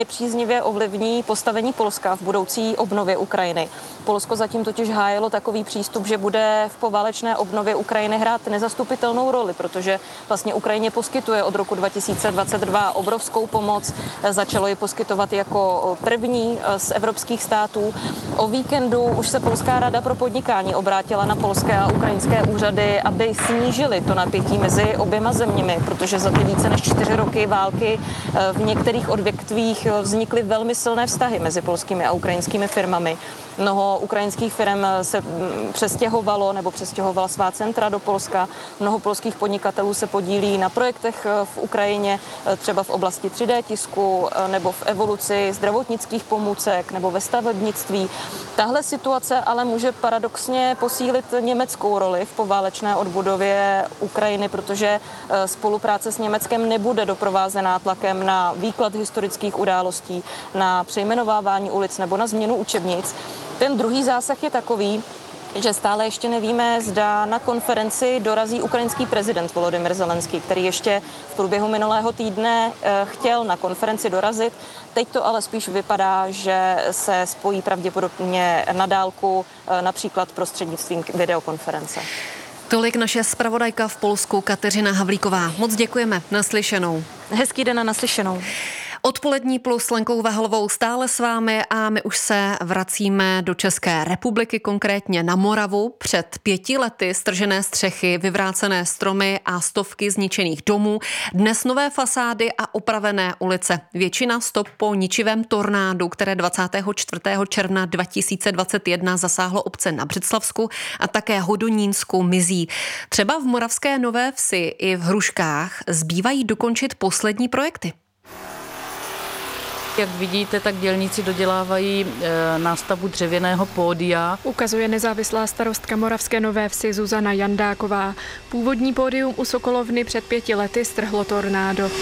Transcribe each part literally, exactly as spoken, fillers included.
Příznivě ovlivní postavení Polska v budoucí obnově Ukrajiny. Polsko zatím totiž hájilo takový přístup, že bude v poválečné obnově Ukrajiny hrát nezastupitelnou roli, protože vlastně Ukrajině poskytuje od roku dva tisíce dvacet dva obrovskou pomoc. Začalo ji poskytovat jako první z evropských států. O víkendu už se Polská rada pro podnikání obrátila na polské a ukrajinské úřady, aby snížili to napětí mezi oběma zeměmi, protože za ty více než čtyři roky války v některých odvětvích vznikly velmi silné vztahy mezi polskými a ukrajinskými firmami. Mnoho ukrajinských firm se přestěhovalo nebo přestěhovala svá centra do Polska. Mnoho polských podnikatelů se podílí na projektech v Ukrajině, třeba v oblasti tři dé tisku nebo v evoluci zdravotnických pomůcek nebo ve stavebnictví. Tahle situace ale může paradoxně posílit německou roli v poválečné odbudově Ukrajiny, protože spolupráce s Německem nebude doprovázená tlakem na výklad historických událostí, na přejmenovávání ulic nebo na změnu učebnic. Ten druhý zásah je takový, že stále ještě nevíme, zda na konferenci dorazí ukrajinský prezident Volodymyr Zelenský, který ještě v průběhu minulého týdne chtěl na konferenci dorazit. Teď to ale spíš vypadá, že se spojí pravděpodobně na dálku, například prostřednictvím videokonference. Tolik naše zpravodajka v Polsku Kateřina Havlíková. Moc děkujeme. Naslyšenou. Hezký den a naslyšenou. Odpolední plus s Lenkou Vehlovou stále s vámi a my už se vracíme do České republiky, konkrétně na Moravu. Před pěti lety stržené střechy, vyvrácené stromy a stovky zničených domů. Dnes nové fasády a opravené ulice. Většina stop po ničivém tornádu, které dvacátého čtvrtého června dva tisíce dvacet jedna zasáhlo obce na Břeclavsku a také Hodonínsku, mizí. Třeba v moravské Nové Vsi i v Hruškách zbývají dokončit poslední projekty. Jak vidíte, tak dělníci dodělávají e, nástavbu dřevěného pódia. Ukazuje nezávislá starostka Moravské Nové Vsi Zuzana Jandáková. Původní pódium u Sokolovny před pěti lety strhlo tornádo.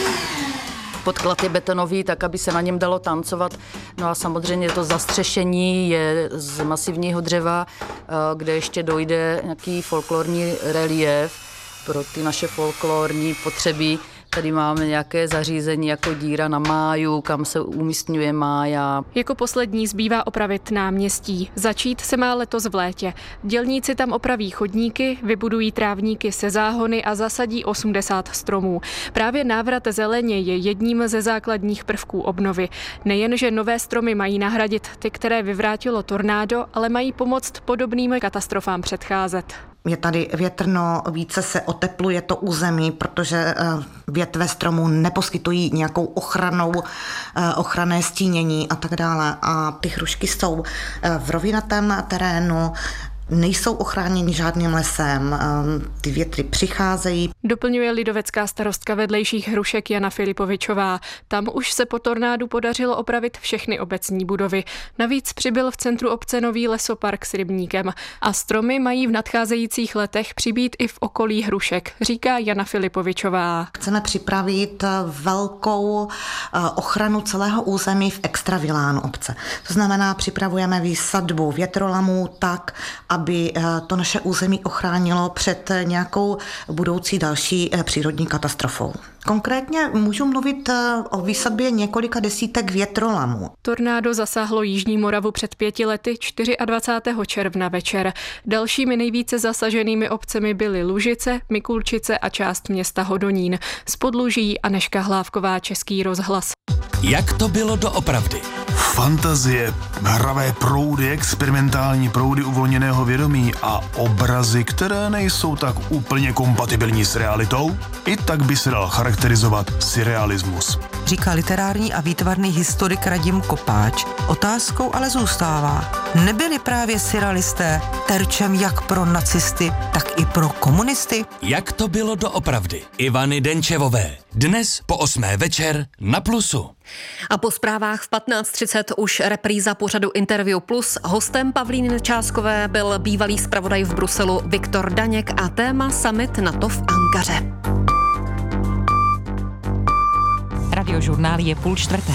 Podklad je betonový, tak aby se na něm dalo tancovat. No a samozřejmě to zastřešení je z masivního dřeva, kde ještě dojde nějaký folklorní relief pro ty naše folklorní potřeby. Tady máme nějaké zařízení jako díra na máju, kam se umístňuje mája. Jako poslední zbývá opravit náměstí. Začít se má letos v létě. Dělníci tam opraví chodníky, vybudují trávníky se záhony a zasadí osmdesát stromů. Právě návrat zeleně je jedním ze základních prvků obnovy. Nejen, že nové stromy mají nahradit ty, které vyvrátilo tornádo, ale mají pomoct podobným katastrofám předcházet. Je tady větrno, více se otepluje to území, protože větve stromů neposkytují nějakou ochranou, ochranné stínění a tak dále. A ty hrušky jsou v rovinatém terénu, nejsou ochráněni žádným lesem, ty větry přicházejí. Doplňuje lidovecká starostka vedlejších Hrušek Jana Filipovičová. Tam už se po tornádu podařilo opravit všechny obecní budovy. Navíc přibyl v centru obce nový lesopark s rybníkem. A stromy mají v nadcházejících letech přibýt i v okolí Hrušek, říká Jana Filipovičová. Chceme připravit velkou ochranu celého území v extravilánu obce. To znamená, připravujeme výsadbu větrolamů tak, aby to naše území ochránilo před nějakou budoucí další přírodní katastrofou. Konkrétně můžu mluvit o výsadbě několika desítek větrolamů. Tornádo zasáhlo Jižní Moravu před pěti lety dvacátého čtvrtého června večer. Dalšími nejvíce zasaženými obcemi byly Lužice, Mikulčice a část města Hodonín. Z Podluží Anežka Hlávková, Český rozhlas. Jak to bylo doopravdy? Fantazie, hravé proudy, experimentální proudy uvolněného vědomí a obrazy, které nejsou tak úplně kompatibilní s realitou, i tak by se dal charakterizovat surrealismus. Říká literární a výtvarný historik Radim Kopáč. Otázkou ale zůstává, nebyli právě surrealisté terčem jak pro nacisty, tak i pro komunisty? Jak to bylo doopravdy? Ivany Denčevové. Dnes po osmé večer na Plusu. A po zprávách v patnáct třicet už repríza pořadu Interview Plus. Hostem Pavlíny Čáskové byl bývalý zpravodaj v Bruselu Viktor Daněk a téma summit NATO v Ankaře. Radiožurnál je půl čtvrté.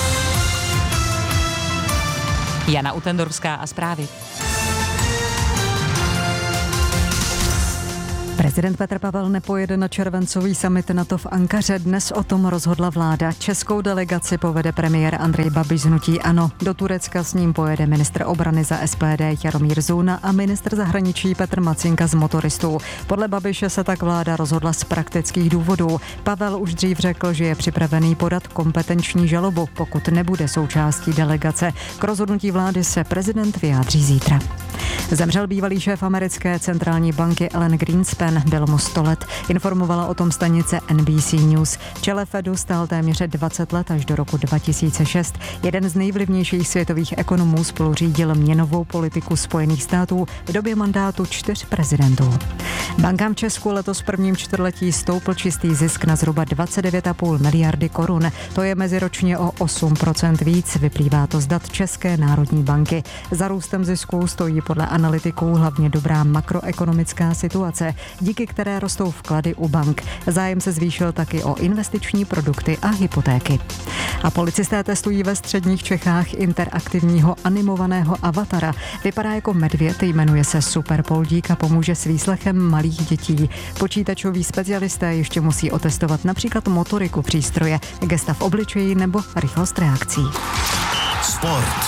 Jana Utendorská a zprávy. Prezident Petr Pavel nepojede na červencový summit NATO v Ankaře. Dnes o tom rozhodla vláda. Českou delegaci povede premiér Andrej Babiš z hnutí ANO. Do Turecka s ním pojede ministr obrany za S P D Jaromír Zuna a ministr zahraničí Petr Macinka z Motoristů. Podle Babiše se tak vláda rozhodla z praktických důvodů. Pavel už dřív řekl, že je připravený podat kompetenční žalobu, pokud nebude součástí delegace. K rozhodnutí vlády se prezident vyjádří zítra. Zemřel bývalý šéf americké centrální banky Alan Greenspan, byl mu sto let. Informovala o tom stanice N B C News. V čele Fedu stál téměř dvacet let až do roku dva tisíce šest. Jeden z nejvlivnějších světových ekonomů spolu řídil měnovou politiku Spojených států v době mandátu čtyř prezidentů. Bankám v Česku letos v prvním čtvrtletí stoupl čistý zisk na zhruba dvacet devět celá pět miliardy korun. To je meziročně o osm procent víc, vyplývá to z dat České národní banky. Za růstem zisků stojí podle analytiků hlavně dobrá makroekonomická situace, díky které rostou vklady u bank. Zájem se zvýšil taky o investiční produkty a hypotéky. A policisté testují ve středních Čechách interaktivního animovaného avatara. Vypadá jako medvěd, jmenuje se Super Poldík a pomůže s výslechem malých dětí. Počítačoví specialisté ještě musí otestovat například motoriku přístroje, gesta v obličeji nebo rychlost reakcí. Sport.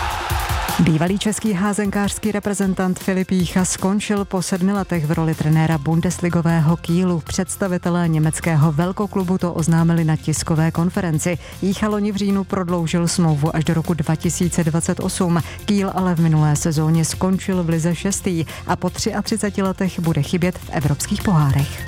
Bývalý český házenkářský reprezentant Filip Jícha skončil po sedmi letech v roli trenéra bundesligového Kielu. Představitelé německého velkoklubu to oznámili na tiskové konferenci. Jícha loni v říjnu prodloužil smlouvu až do roku dva tisíce dvacet osm. Kiel ale v minulé sezóně skončil v lize šestý a po třiatřiceti letech bude chybět v evropských pohárech.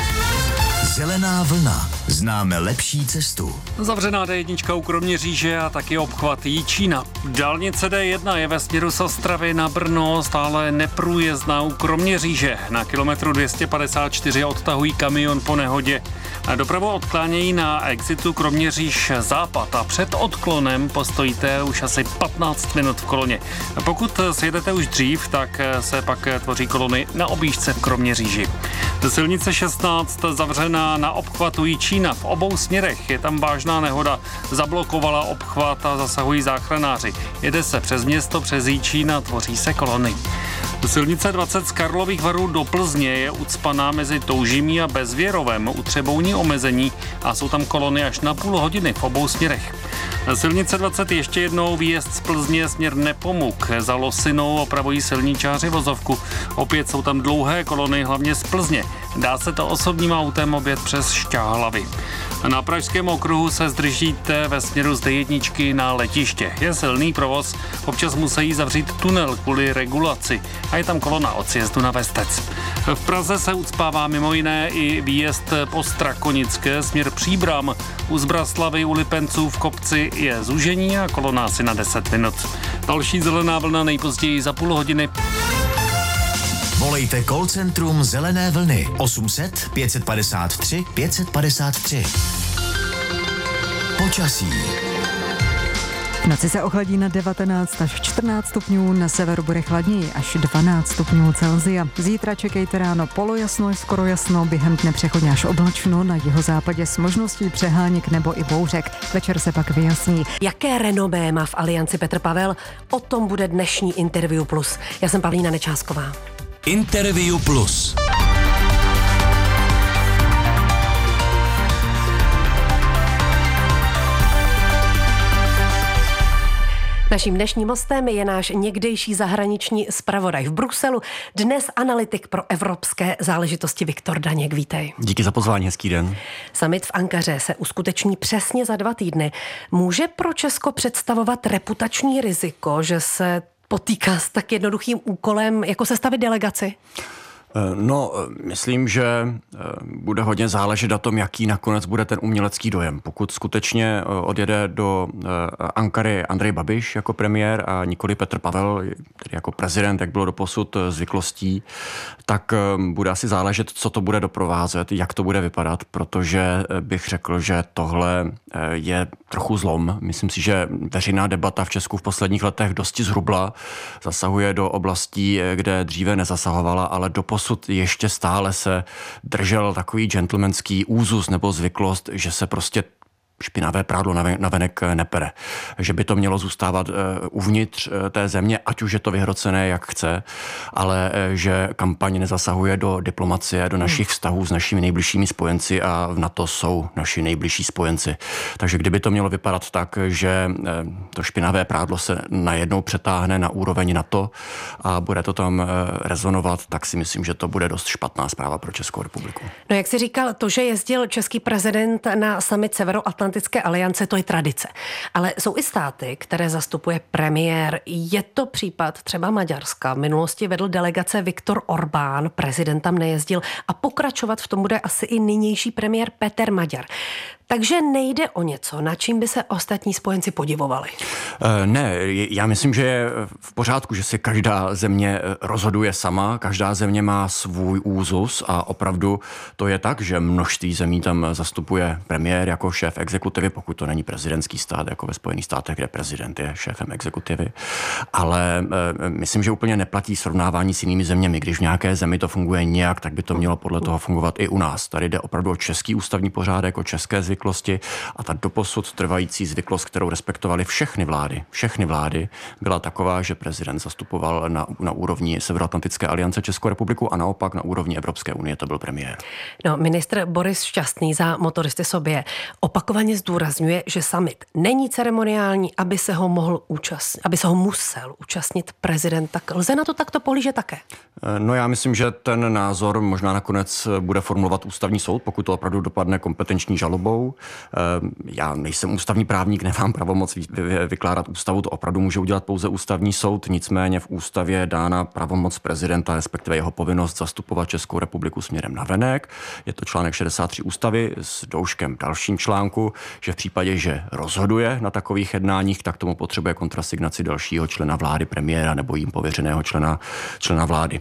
Zelená vlna. Známe lepší cestu. Zavřená D jedna u Kroměříže a taky obchvat Jičína. Dálnice D jedna je ve směru z Ostravy na Brno stále neprůjezdná u Kroměříže. Na kilometru dvě stě padesát čtyři odtahují kamion po nehodě. Dopravu odklánějí na exitu Kroměříž západ a před odklonem postojíte už asi patnáct minut v koloně. Pokud sjedete už dřív, tak se pak tvoří kolony na objížďce v Kroměříži. Silnice šestnáct zavřená na obchvatu Jičína v obou směrech. Je tam vážná nehoda, zablokovala obchvat a zasahují záchranáři. Jede se přes město, přes Jičín a tvoří se kolony. Silnice dvacet z Karlových Varů do Plzně je ucpaná mezi Toužimí a Bezvěrovem, utřebouní omezení a jsou tam kolony až na půl hodiny v obou směrech. Silnice dvacet ještě jednou výjezd z Plzně směr Nepomuk. Za Losinou opravují silničáři vozovku. Opět jsou tam dlouhé kolony, hlavně z Plzně. Dá se to osobním autem objet přes Šťáhlavy. Na Pražském okruhu se zdržíte ve směru z D jedna na letiště. Je silný provoz, občas musí zavřít tunel kvůli regulaci a je tam kolona od sjezdu na Vestec. V Praze se ucpává mimo jiné i výjezd po Strakonické směr Příbram. U Zbraslavy u Lipenců v kopci je zúžení a kolona asi na deset minut. Další zelená vlna nejpozději za půl hodiny. Volejte call centrum Zelené vlny osm set pět padesát tři pět padesát tři. Počasí. V noci se ochladí na devatenáct až čtrnáct stupňů, na severu bude chladněji až dvanáct stupňů Celsia. Zítra čekejte ráno polojasno až skoro jasno, během dne přechodně až oblačno, na jihozápadě s možností přeháněk nebo i bouřek. Večer se pak vyjasní. Jaké renomé má v Alianci Petr Pavel? O tom bude dnešní Interview Plus. Já jsem Pavlína Nečásková. Interview Plus. Naším dnešním hostem je náš někdejší zahraniční zpravodaj v Bruselu, dnes analytik pro evropské záležitosti Viktor Daněk. Vítej. Díky za pozvání, hezký den. Summit v Ankaře se uskuteční přesně za dva týdny. Může pro Česko představovat reputační riziko, že se potýká s tak jednoduchým úkolem, jako sestavit delegaci? No, myslím, že bude hodně záležet na tom, jaký nakonec bude ten umělecký dojem. Pokud skutečně odjede do Ankary Andrej Babiš jako premiér a nikoli Petr Pavel, tedy jako prezident, jak bylo doposud zvyklostí, tak bude asi záležet, co to bude doprovázet, jak to bude vypadat, protože bych řekl, že tohle je trochu zlom. Myslím si, že veřejná debata v Česku v posledních letech dosti zhrubla, zasahuje do oblastí, kde dříve nezasahovala, ale doposud ještě stále se držel takový gentlemanský úzus nebo zvyklost, že se prostě špinavé prádlo navenek nepere. Že by to mělo zůstávat uvnitř té země, ať už je to vyhrocené, jak chce, ale že kampaň nezasahuje do diplomacie, do našich vztahů s našimi nejbližšími spojenci a v NATO jsou naši nejbližší spojenci. Takže kdyby to mělo vypadat tak, že to špinavé prádlo se najednou přetáhne na úroveň NATO a bude to tam rezonovat, tak si myslím, že to bude dost špatná zpráva pro Českou republiku. No jak jsi říkal, to, že jezdil český prezident na summit Severoatlantické aliance, to je tradice. Ale jsou i státy, které zastupuje premiér. Je to případ třeba Maďarska. V minulosti vedl delegace Viktor Orbán, prezident tam nejezdil a pokračovat v tom bude asi i nynější premiér Peter Maďar. Takže nejde o něco, na čím by se ostatní spojenci podivovali. Ne, já myslím, že je v pořádku, že si každá země rozhoduje sama, každá země má svůj úzus a opravdu to je tak, že množství zemí tam zastupuje premiér jako šéf exekutivy, pokud to není prezidentský stát, jako ve Spojených státech, kde prezident je šéfem exekutivy. Ale myslím, že úplně neplatí srovnávání s jinými zeměmi. Když v nějaké zemi to funguje nějak, tak by to mělo podle toho fungovat i u nás. Tady jde opravdu o český ústavní pořádek, o české zvyklosti a ta doposud trvající zvyklost, kterou respektovaly všechny vlády, všechny vlády, byla taková, že prezident zastupoval na, na úrovni Severoatlantické aliance Českou republiku a naopak na úrovni Evropské unie to byl premiér. No, ministr Boris Šťastný za Motoristy sobě opakovaně zdůrazňuje, že summit není ceremoniální, aby se ho mohl účastnit, aby se ho musel účastnit prezident. Tak lze na to takto pohlížet také? No já myslím, že ten názor možná nakonec bude formulovat ústavní soud, pokud to opravdu dopadne kompetenční žalobou. Já nejsem ústavní právník, nemám pravomoc vykládat ústavu, to opravdu může udělat pouze ústavní soud, nicméně v ústavě je dána pravomoc prezidenta, respektive jeho povinnost zastupovat Českou republiku směrem navenek. Je to článek šedesát tři ústavy s douškem dalším článku, že v případě, že rozhoduje na takových jednáních, tak tomu potřebuje kontrasignaci dalšího člena vlády, premiéra nebo jím pověřeného člena, člena vlády.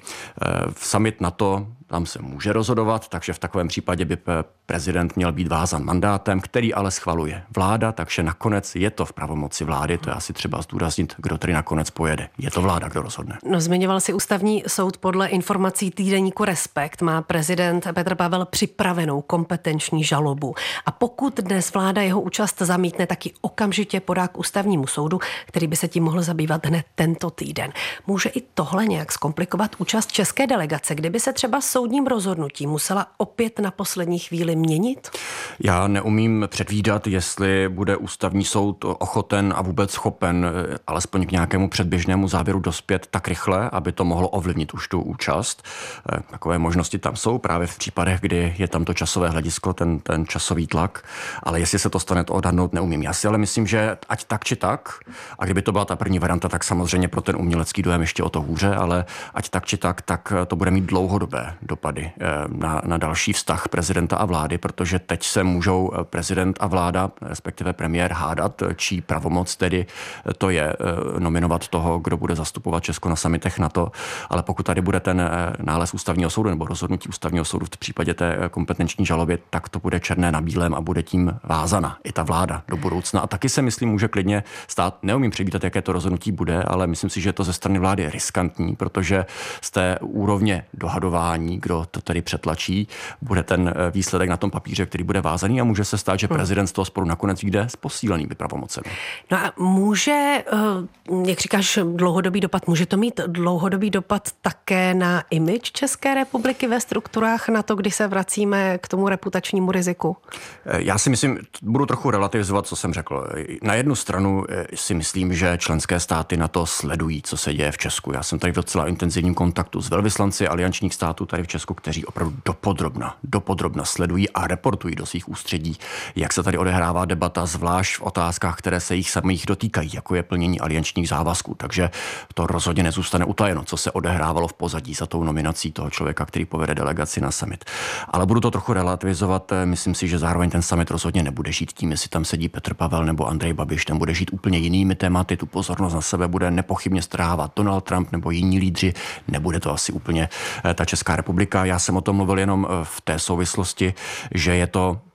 V summit NATO tam se může rozhodovat, takže v takovém případě by prezident měl být vázan mandátem, který ale schvaluje vláda, takže nakonec je to v pravomoci vlády, to je asi třeba zdůraznit, kdo tady nakonec pojede. Je to vláda, kdo rozhodne. No, zmiňoval si ústavní soud. Podle informací týdeníku Respekt má prezident Petr Pavel připravenou kompetenční žalobu. A pokud dnes vláda jeho účast zamítne, taky okamžitě podá k ústavnímu soudu, který by se tím mohl zabývat hned tento týden. Může i tohle nějak zkomplikovat účast české delegace, kdyby se třeba soudním rozhodnutím musela opět na poslední chvíli měnit? Já neumím předvídat, jestli bude ústavní soud ochoten a vůbec schopen alespoň k nějakému předběžnému závěru dospět tak rychle, aby to mohlo ovlivnit už tu účast. Takové možnosti tam jsou právě v případech, kdy je tam to časové hledisko, ten, ten časový tlak, ale jestli se to stane, to odhadnout neumím. Já si ale myslím, že ať tak či tak, a kdyby to byla ta první varianta, tak samozřejmě pro ten umělecký dojem ještě o to hůře, ale ať tak či tak, tak to bude mít dlouhodobé dopady na, na další vztah prezidenta a vlády, protože teď se můžou prezident a vláda, respektive premiér, hádat, čí pravomoc tedy to je nominovat toho, kdo bude zastupovat Česko na summitech NATO, ale pokud tady bude ten nález ústavního soudu nebo rozhodnutí ústavního soudu v případě té kompetenční žaloby, tak to bude černé na bílém a bude tím vázana i ta vláda do budoucna. A taky se myslím, může klidně stát, neumím předvídat, jaké to rozhodnutí bude, ale myslím si, že je to ze strany vlády riskantní, protože z té úrovně dohadování, kdo to tedy přetlačí, bude ten výsledek na tom papíře, který bude vázaný a může se stát, že prezident z toho sporu nakonec vyjde s posílenými pravomocemi. No a může, jak říkáš, dlouhodobý dopad, může to mít dlouhodobý dopad také na image České republiky ve strukturách na to, když se vracíme k tomu reputačnímu riziku? Já si myslím, budu trochu relativizovat, co jsem řekl. Na jednu stranu si myslím, že členské státy na to sledují, co se děje v Česku. Já jsem tady v docela intenzivním kontaktu s velvyslanci aliančních států tady v Česku, kteří opravdu dopodrobna, dopodrobna sledují a reportují do svých ústředí, jak se tady odehrává debata, zvlášť v otázkách, které se jich samých dotýkají, jako je plnění aliančních závazků. Takže to rozhodně nezůstane utajeno, co se odehrávalo v pozadí za tou nominací toho člověka, který povede delegaci na summit. Ale budu to trochu relativizovat. Myslím si, že zároveň ten summit rozhodně nebude žít tím, jestli tam sedí Petr Pavel nebo Andrej Babiš, ten bude žít úplně jinými tématy, tu pozornost na sebe bude nepochybně strávat Donald Trump nebo jiní lídři, nebude to asi úplně ta Česká republika. Já jsem o tom mluvil jenom v té souvislosti, že je to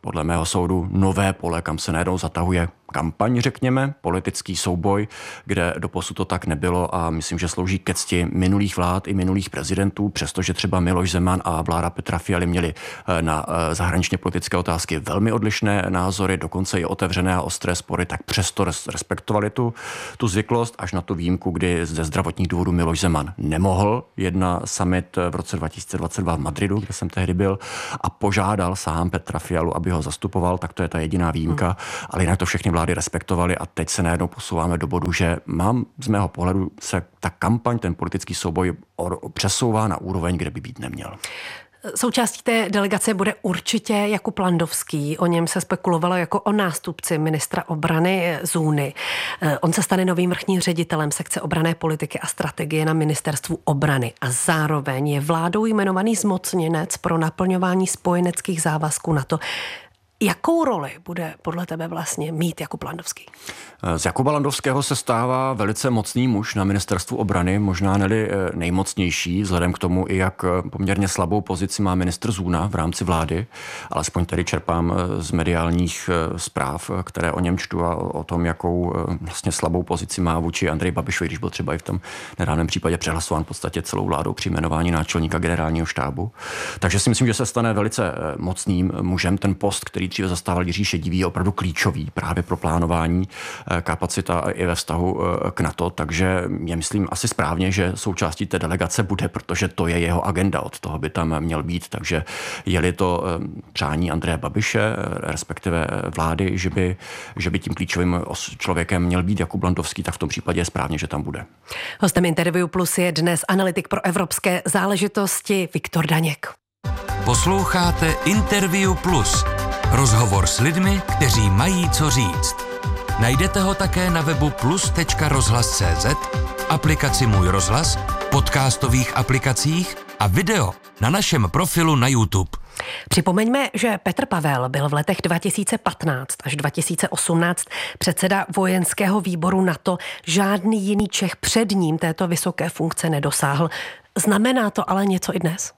podle mého soudu nové pole, kam se najednou zatahuje kampaň, řekněme, politický souboj, kde doposud to tak nebylo a myslím, že slouží ke cti minulých vlád i minulých prezidentů, přestože třeba Miloš Zeman a vláda Petra Fialy měli na zahraničně politické otázky velmi odlišné názory, dokonce i otevřené a ostré spory, tak přesto respektovali tu, tu zvyklost, až na tu výjimku, kdy ze zdravotních důvodů Miloš Zeman nemohl jet na summit v roce dva tisíce dvacet dva v Madridu, kde jsem tehdy byl, a požádal sám Petra Fialu, aby ho zastupoval, tak to je ta jediná výjimka, hmm. ale jinak to všechny vlády respektovali a teď se najednou posouváme do bodu, že mám z mého pohledu se ta kampaň, ten politický souboj přesouvá na úroveň, kde by být neměl. Součástí té delegace bude určitě Jakub Landovský. O něm se spekulovalo jako o nástupci ministra obrany Zůny. On se stane novým vrchním ředitelem sekce obranné politiky a strategie na ministerstvu obrany a zároveň je vládou jmenovaný zmocněnec pro naplňování spojeneckých závazků NATO. Jakou roli bude podle tebe vlastně mít Jakub Landovský? Z Jakuba Landovského se stává velice mocný muž na ministerstvu obrany, možná neli nejmocnější, vzhledem k tomu, i jak poměrně slabou pozici má ministr Zůna v rámci vlády, alespoň tady čerpám z mediálních zpráv, které o něm čtu a o tom, jakou vlastně slabou pozici má vůči Andreji Babišovi, když byl třeba i v tom nedávném případě přehlasován v podstatě celou vládou při jmenování náčelníka generálního štábu. Takže si myslím, že se stane velice mocným mužem. Ten post, který dříve zastával Jiří Šedivý, je opravdu klíčový právě pro plánování kapacita i ve vztahu k NATO, takže je myslím asi správně, že součástí té delegace bude, protože to je jeho agenda, od toho by tam měl být, takže je-li to přání Andreje Babiše, respektive vlády, že by, že by tím klíčovým člověkem měl být Jakub Landovský, tak v tom případě je správně, že tam bude. Hostem Interview Plus je dnes analytik pro evropské záležitosti Viktor Daněk. Posloucháte Interview Plus. Rozhovor s lidmi, kteří mají co říct. Najdete ho také na webu plus tečka rozhlas tečka cé zet, aplikaci Můj rozhlas, podcastových aplikacích a video na našem profilu na YouTube. Připomeňme, že Petr Pavel byl v letech dva tisíce patnáct až dva tisíce osmnáct předseda vojenského výboru NATO. Žádný jiný Čech před ním této vysoké funkce nedosáhl. Znamená to ale něco i dnes?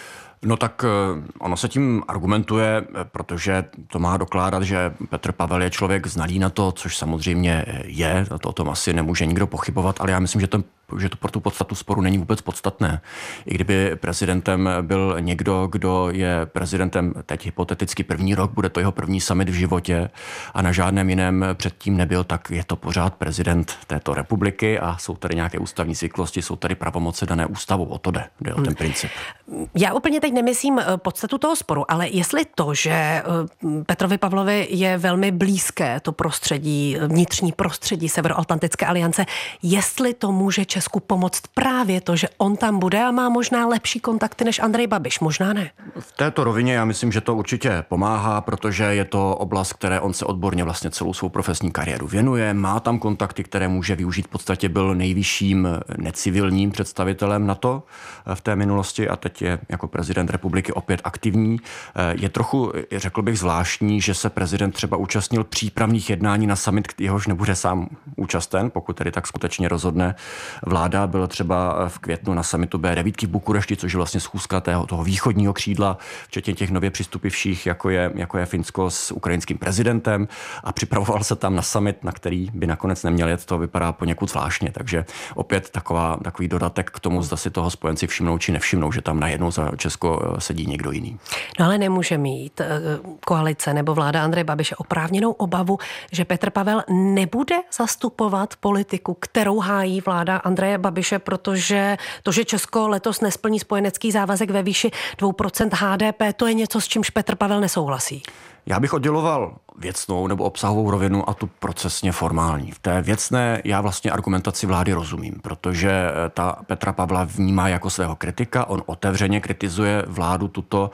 No tak ono se tím argumentuje, protože to má dokládat, že Petr Pavel je člověk znalý na to, což samozřejmě je, to o tom asi nemůže nikdo pochybovat, ale já myslím, že to že to pro tu podstatu sporu není vůbec podstatné. I kdyby prezidentem byl někdo, kdo je prezidentem teď hypoteticky první rok, bude to jeho první summit v životě a na žádném jiném předtím nebyl, tak je to pořád prezident této republiky a jsou tady nějaké ústavní zvyklosti, jsou tady pravomoce dané ústavou, o to jde, jde o ten princip. Já úplně teď nemyslím podstatu toho sporu, ale jestli to, že Petrovi Pavlovi je velmi blízké to prostředí, vnitřní prostředí Severoatlantické aliance, jestli to může Česku pomoct právě to, že on tam bude a má možná lepší kontakty než Andrej Babiš, možná ne. V této rovině já myslím, že to určitě pomáhá, protože je to oblast, které on se odborně vlastně celou svou profesní kariéru věnuje, má tam kontakty, které může využít, v podstatě byl nejvyšším necivilním představitelem NATO v té minulosti a teď je jako prezident republiky opět aktivní. Je trochu, řekl bych, zvláštní, že se prezident třeba účastnil přípravných jednání na summit, jehož nebude sám účasten, pokud tedy tak skutečně rozhodne vláda. Byla třeba v květnu na summitu bé devět v Bukurešti, což je vlastně schůzka tého, toho východního křídla, včetně těch nově přistupivších, jako je, jako je Finsko s ukrajinským prezidentem, a připravoval se tam na summit, na který by nakonec neměl jet. To vypadá poněkud zvláštně, takže opět taková, takový dodatek k tomu, zda si toho spojenci všimnou či nevšimnou, že tam najednou za Česko sedí někdo jiný. No ale nemůže mít koalice nebo vláda Andreje Babiše oprávněnou obavu, že Petr Pavel nebude zastupovat politiku, kterou hájí vláda Andreje Babiše, protože to, že Česko letos nesplní spojenecký závazek ve výši dvě procenta há dé pé, to je něco, s čímž Petr Pavel nesouhlasí. Já bych odděloval věcnou nebo obsahovou rovinu a tu procesně formální. V té věcné já vlastně argumentaci vlády rozumím, protože ta Petra Pavla vnímá jako svého kritika, on otevřeně kritizuje vládu tuto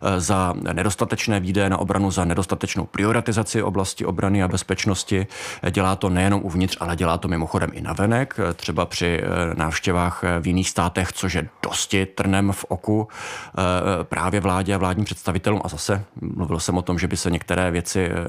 za nedostatečné výdaje na obranu, za nedostatečnou prioritizaci oblasti obrany a bezpečnosti. Dělá to nejenom uvnitř, ale dělá to mimochodem i navenek, třeba při návštěvách v jiných státech, což je dosti trnem v oku právě vládě a vládním představitelům. A zase mluvil jsem o tom, že by se některé věci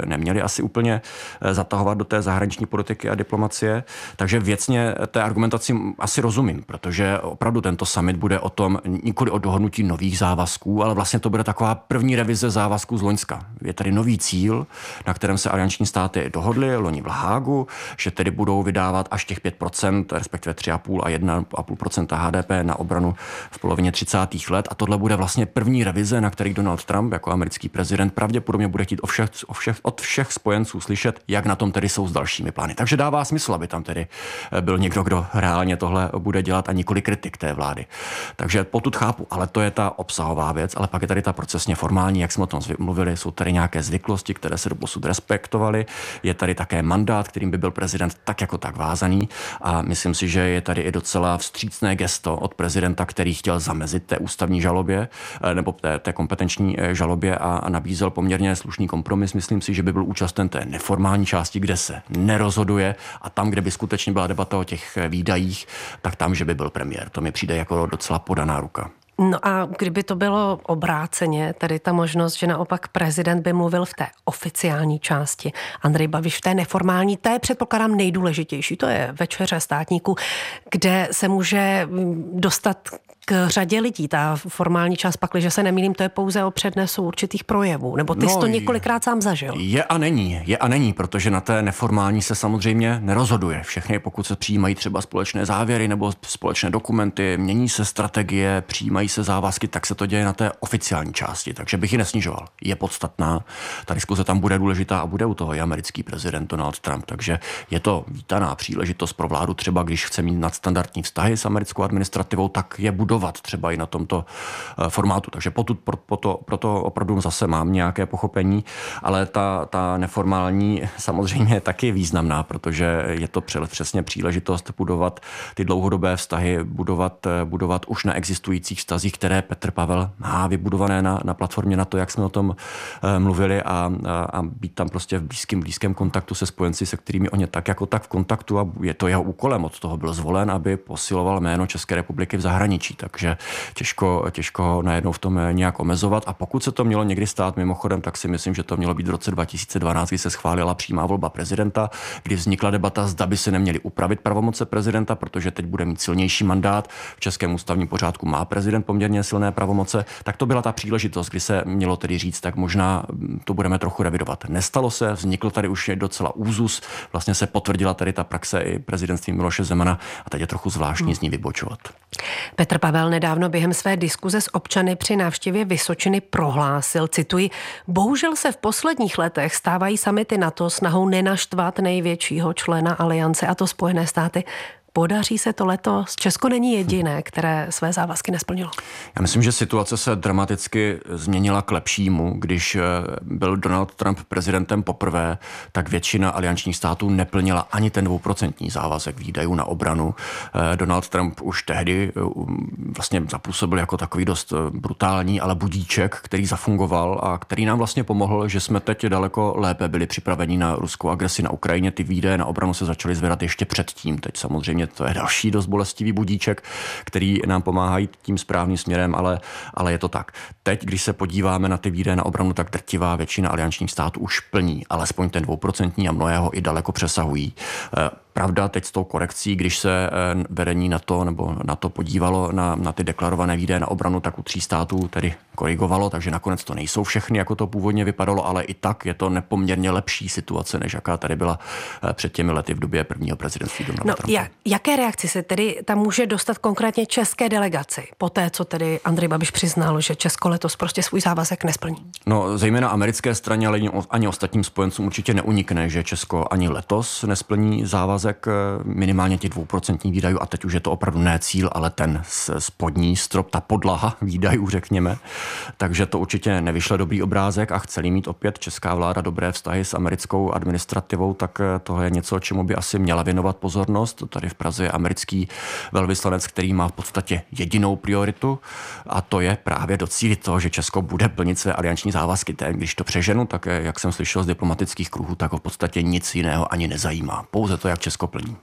neměli asi úplně zatahovat do té zahraniční politiky a diplomacie. Takže věcně té argumentaci asi rozumím, protože opravdu tento summit bude o tom nikoli o dohodnutí nových závazků, ale vlastně to bude taková první revize závazků z loňska. Je tady nový cíl, na kterém se alianční státy dohodly loni v Hágu, že tedy budou vydávat až těch pět procent, respektive tři celá pět a jedna celá pět procenta H D P na obranu v polovině třicátých let. A tohle bude vlastně první revize, na který Donald Trump jako americký prezident pravděpodobně bude chtít o všech, o všech, od všech spojenců slyšet, jak na tom tedy jsou s dalšími plány. Takže dává smysl, aby tam tedy byl někdo, kdo reálně tohle bude dělat a nikoli kritik té vlády. Takže potud chápu, ale to je ta obsahová věc, ale pak je tady ta procesně formální, jak jsme o tom mluvili, jsou tady nějaké zvyklosti, které se doposud respektovaly, je tady také mandát, kterým by byl prezident tak jako tak vázaný a myslím si, že je tady i docela vstřícné gesto od prezidenta, který chtěl zamezit té ústavní žalobě nebo té, té kompetenční žalobě a, a nabízel poměrně slušný kompromis. Myslím si, že by byl účasten té neformální části, kde se nerozhoduje a tam, kde by skutečně byla debata o těch výdajích, tak tam, že by byl premiér. To mi přijde jako docela podaná ruka. No a kdyby to bylo obráceně, tedy ta možnost, že naopak prezident by mluvil v té oficiální části, Andrej Babiš v té neformální, to je předpokládám nejdůležitější, to je večeře státníků, kde se může dostat k řadě lidí. Ta formální část, pakliže se nemýlím, to je pouze o přednesu určitých projevů, nebo ty no, jsi to několikrát sám zažil. Je a není, je a není, protože na té neformální se samozřejmě nerozhoduje. Všechny, pokud se přijímají třeba společné závěry nebo společné dokumenty, mění se strategie, přijímají se závazky, tak se to děje na té oficiální části, takže bych ji nesnižoval. Je podstatná, ta diskuze tam bude důležitá a bude u toho i americký prezident Donald Trump, takže je to vítaná příležitost pro vládu, třeba když chce mít nadstandardní vztahy s americkou administrativou, tak je budovat třeba i na tomto formátu. Takže potud, pro, proto, proto opravdu zase mám nějaké pochopení, ale ta, ta neformální samozřejmě je taky významná, protože je to přesně příležitost budovat ty dlouhodobé vztahy, budovat, budovat už na existujících vztazích, které Petr Pavel má vybudované na, na platformě NATO, jak jsme o tom mluvili a, a, a být tam prostě v blízkém, blízkém kontaktu se spojenci, se kterými on je tak jako tak v kontaktu a je to jeho úkolem, od toho byl zvolen, aby posiloval jméno České republiky v zahraničí. Takže těžko, těžko ho najednou v tom nějak omezovat. A pokud se to mělo někdy stát mimochodem, tak si myslím, že to mělo být v roce dva tisíce dvanáct, kdy se schválila přímá volba prezidenta, kdy vznikla debata, zda by se neměly upravit pravomoce prezidenta, protože teď bude mít silnější mandát. V českém ústavním pořádku má prezident poměrně silné pravomoce. Tak to byla ta příležitost, kdy se mělo tedy říct, tak možná to budeme trochu revidovat. Nestalo se, vznikl tady už docela úzus, vlastně se potvrdila tady ta praxe i prezidentství Miloše Zemana a teď je trochu zvláštní hmm. z ní vybočovat. Petr Pavel nedávno během své diskuze s občany při návštěvě Vysočiny prohlásil, cituji, bohužel se v posledních letech stávají samity NATO snahou nenaštvat největšího člena aliance, a to Spojené státy. Podaří se to letos? Česko není jediné, které své závazky nesplnilo. Já myslím, že situace se dramaticky změnila k lepšímu. Když byl Donald Trump prezidentem poprvé, tak většina aliančních států neplnila ani ten dvouprocentní závazek výdajů na obranu. Donald Trump už tehdy vlastně zapůsobil jako takový dost brutální, ale budíček, který zafungoval a který nám vlastně pomohl, že jsme teď daleko lépe byli připraveni na ruskou agresi na Ukrajině. Ty výdaje na obranu se začaly zvedat ještě předtím. Teď samozřejmě to je další dost bolestivý budíček, který nám pomáhá jít tím správným směrem, ale, ale je to tak. Teď, když se podíváme na ty výdaje na obranu, tak drtivá většina aliančních států už plní, alespoň ten dvouprocentní a mnohého i daleko přesahují. Pravda, teď s tou korekcí, když se vedení NATO nebo NATO podívalo na, na ty deklarované výdaje na obranu, tak u tří států tedy korigovalo, takže nakonec to nejsou všechny, jako to původně vypadalo, ale i tak je to nepoměrně lepší situace, než jaká tady byla před těmi lety v době prvního prezidentství Donalda no, Trumpa. Jak, jaké reakci se tedy tam může dostat konkrétně české delegaci, po té, co tedy Andrej Babiš přiznal, že Česko letos prostě svůj závazek nesplní? No, zejména americké straně, ale ani ostatním spojencům určitě neunikne, že Česko ani letos nesplní závazek minimálně těch dvouprocentních výdajů a teď už je to opravdu ne cíl, ale ten spodní strop, ta podlaha výdajů, řekněme. Takže to určitě nevyšle dobrý obrázek a chce-li mít opět česká vláda dobré vztahy s americkou administrativou, tak to je něco, čemu by asi měla věnovat pozornost. Tady v Praze je americký velvyslanec, který má v podstatě jedinou prioritu a to je právě docílit toho, že Česko bude plnit své alianční závazky. Ten, když to přeženu, tak jak jsem slyšel z diplomatických kruhů, tak ho v podstatě nic jiného ani nezajímá. Pouze to, jak Česko plní.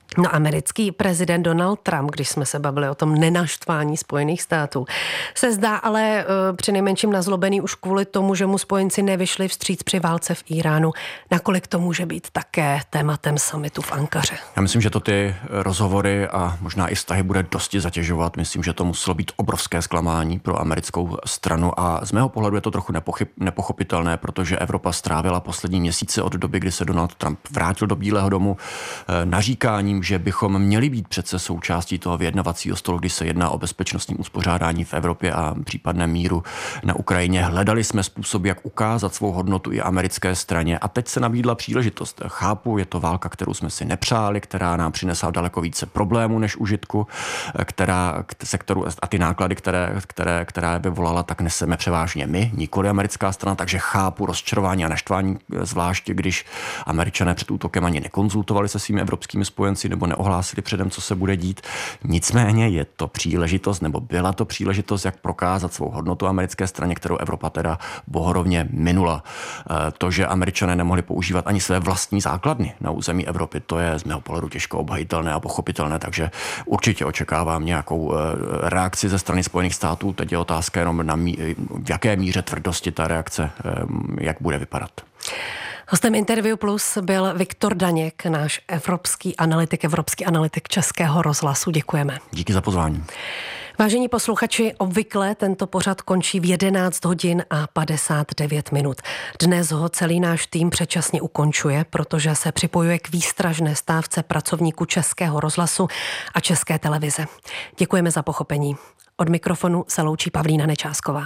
No, americký prezident Donald Trump, když jsme se bavili o tom nenaštvání Spojených států, se zdá ale e, přinejmenším nazlobený už kvůli tomu, že mu spojenci nevyšli vstříc při válce v Iránu. Nakolik to může být také tématem summitu v Ankaře? Já myslím, že to ty rozhovory a možná i vztahy bude dosti zatěžovat. Myslím, že to muselo být obrovské zklamání pro americkou stranu a z mého pohledu je to trochu nepochyb, nepochopitelné, protože Evropa strávila poslední měsíce od doby, kdy se Donald Trump vrátil do Bílého domu naříkáním, že bychom měli být přece součástí toho vyjednavacího stolu, kdy se jedná o bezpečnostním uspořádání v Evropě a případném míru na Ukrajině. Hledali jsme způsob, jak ukázat svou hodnotu i americké straně a teď se nabídla příležitost. Chápu, je to válka, kterou jsme si nepřáli, která nám přinesla daleko více problémů než užitku, která, se kterou, a ty náklady, které, které, které vyvolala, tak neseme převážně my, nikoli americká strana, takže chápu rozčarování a naštvání, zvláště když Američané před útokem ani nekonzultovali se svými evropskými spojenci nebo neohlásili předem, co se bude dít. Nicméně je to příležitost, nebo byla to příležitost, jak prokázat svou hodnotu americké straně, kterou Evropa teda bohorovně minula. To, že Američané nemohli používat ani své vlastní základny na území Evropy, to je z mého pohledu těžko obhajitelné a pochopitelné, takže určitě očekávám nějakou reakci ze strany Spojených států. Teď je otázka jenom na mí, v jaké míře tvrdosti ta reakce, jak bude vypadat. Hostem Interview Plus byl Viktor Daněk, náš evropský analytik, evropský analytik Českého rozhlasu. Děkujeme. Díky za pozvání. Vážení posluchači, obvykle tento pořad končí v jedenáct hodin a padesát devět minut. Dnes ho celý náš tým předčasně ukončuje, protože se připojuje k výstražné stávce pracovníků Českého rozhlasu a České televize. Děkujeme za pochopení. Od mikrofonu se loučí Pavlína Nečásková.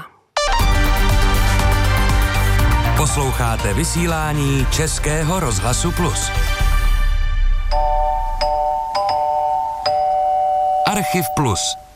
Posloucháte vysílání Českého rozhlasu Plus. Archiv Plus.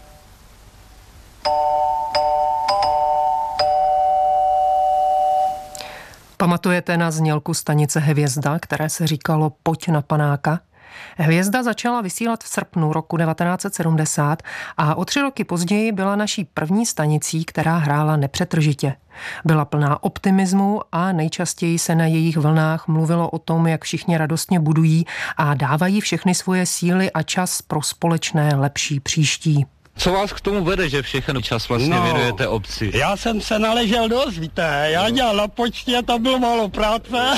Pamatujete na znělku stanice Hvězda, které se říkalo Pojď na panáka? Hvězda začala vysílat v srpnu roku devatenáct set sedmdesát a o tři roky později byla naší první stanicí, která hrála nepřetržitě. Byla plná optimismu a nejčastěji se na jejich vlnách mluvilo o tom, jak všichni radostně budují a dávají všechny svoje síly a čas pro společné lepší příští. Co vás k tomu vede, že všechno čas vlastně no, věnujete obci? Já jsem se naležel dost, víte, já dělal na počtě, tam bylo málo práce,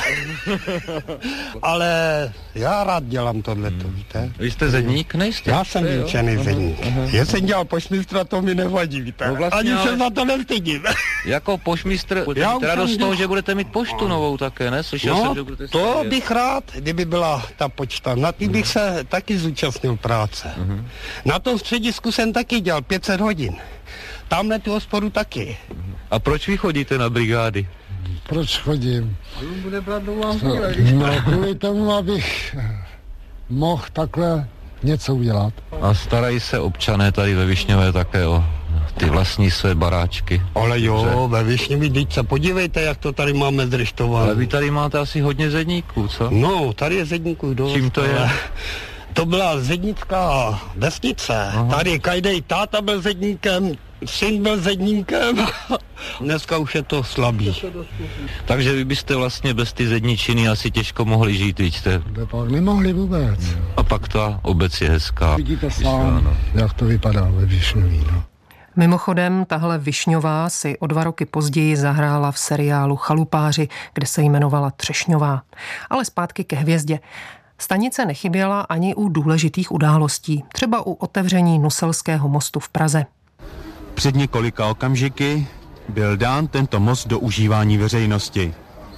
ale já rád dělám tohleto, víte. Vy jste zedník, nejste? Já jsem vyučený zedník. Uh-huh. Já jsem dělal pošmistra, to mi nevadí, víte, no vlastně, ani ale... se za to nevstydím. Jako pošmistr, budete mít radost z toho, že budete mít poštu novou také, ne? Slyšel no, jsem, že budete to stavět. Bych rád, kdyby byla ta počta, na tím bych se taky zúčastnil práce. Uh-huh. Na tom středisku jsem taky dělal pět set hodin. Tamhle tu hospodu taky. A proč vy chodíte na brigády? Proč chodím? Bude brát vám No, kvůli tomu, abych mohl takhle něco udělat. A starají se občané tady ve Višňové také o ty vlastní své baráčky? Ale jo, že? Ve Višňově, teď se podívejte, jak to tady máme zreštované. Ale vy tady máte asi hodně zedníků, co? No, tady je zedníků dost. Čím to je? To byla zednická vesnice. Aha. Tady každý táta byl zedníkem, syn byl zedníkem. Dneska už je to slabý. Takže vy byste vlastně bez ty zedničiny asi těžko mohli žít, víte? Pak nemohli vůbec. A pak ta obec je hezká. Vidíte sám, jak to vypadá ve Višňový, no. Mimochodem, tahle Višňová si o dva roky později zahrála v seriálu Chalupáři, kde se jmenovala Třešňová. Ale zpátky ke Hvězdě. Stanice nechyběla ani u důležitých událostí, třeba u otevření Nuselského mostu v Praze. Před několika okamžiky byl dán tento most do užívání veřejnosti.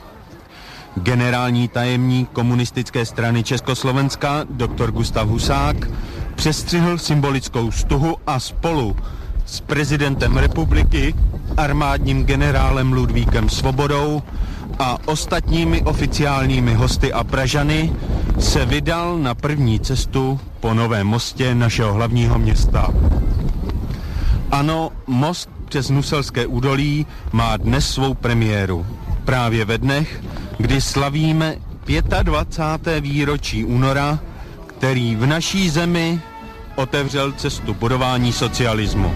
Generální tajemník komunistické strany Československa doktor Gustav Husák přestřihl symbolickou stuhu a spolu s prezidentem republiky, armádním generálem Ludvíkem Svobodou a ostatními oficiálními hosty a Pražany se vydal na první cestu po novém mostě našeho hlavního města. Ano, most přes Nuselské údolí má dnes svou premiéru. Právě ve dnech, kdy slavíme dvacáté páté výročí února, který v naší zemi otevřel cestu budování socialismu.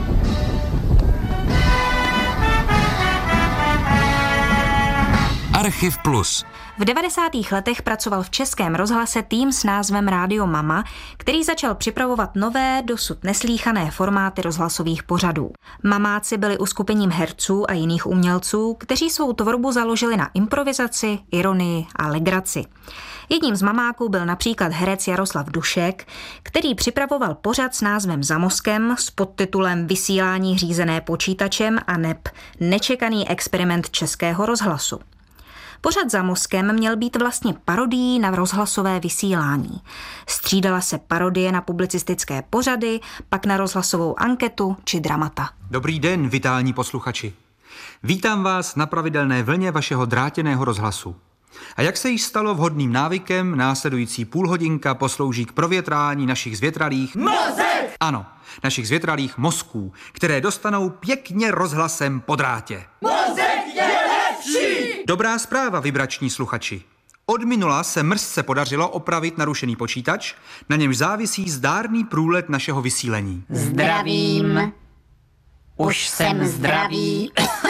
Archiv Plus. V devadesátých letech pracoval v Českém rozhlase tým s názvem Rádio Mama, který začal připravovat nové, dosud neslýchané formáty rozhlasových pořadů. Mamáci byli uskupením herců a jiných umělců, kteří svou tvorbu založili na improvizaci, ironii a legraci. Jedním z mamáků byl například herec Jaroslav Dušek, který připravoval pořad s názvem Za mozkem s podtitulem Vysílání řízené počítačem a neb Nečekaný experiment Českého rozhlasu. Pořad Za mozkem měl být vlastně parodií na rozhlasové vysílání. Střídala se parodie na publicistické pořady, pak na rozhlasovou anketu či dramata. Dobrý den, vitální posluchači. Vítám vás na pravidelné vlně vašeho drátěného rozhlasu. A jak se již stalo vhodným návykem, následující půlhodinka poslouží k provětrání našich zvětralých... Mozek! Ano, našich zvětralých mozků, které dostanou pěkně rozhlasem po drátě. Mozek je lepší! Dobrá zpráva, vibrační sluchači. Od minula se mrzce podařilo opravit narušený počítač, na němž závisí zdárný průlet našeho vysílení. Zdravím. Už jsem zdravý.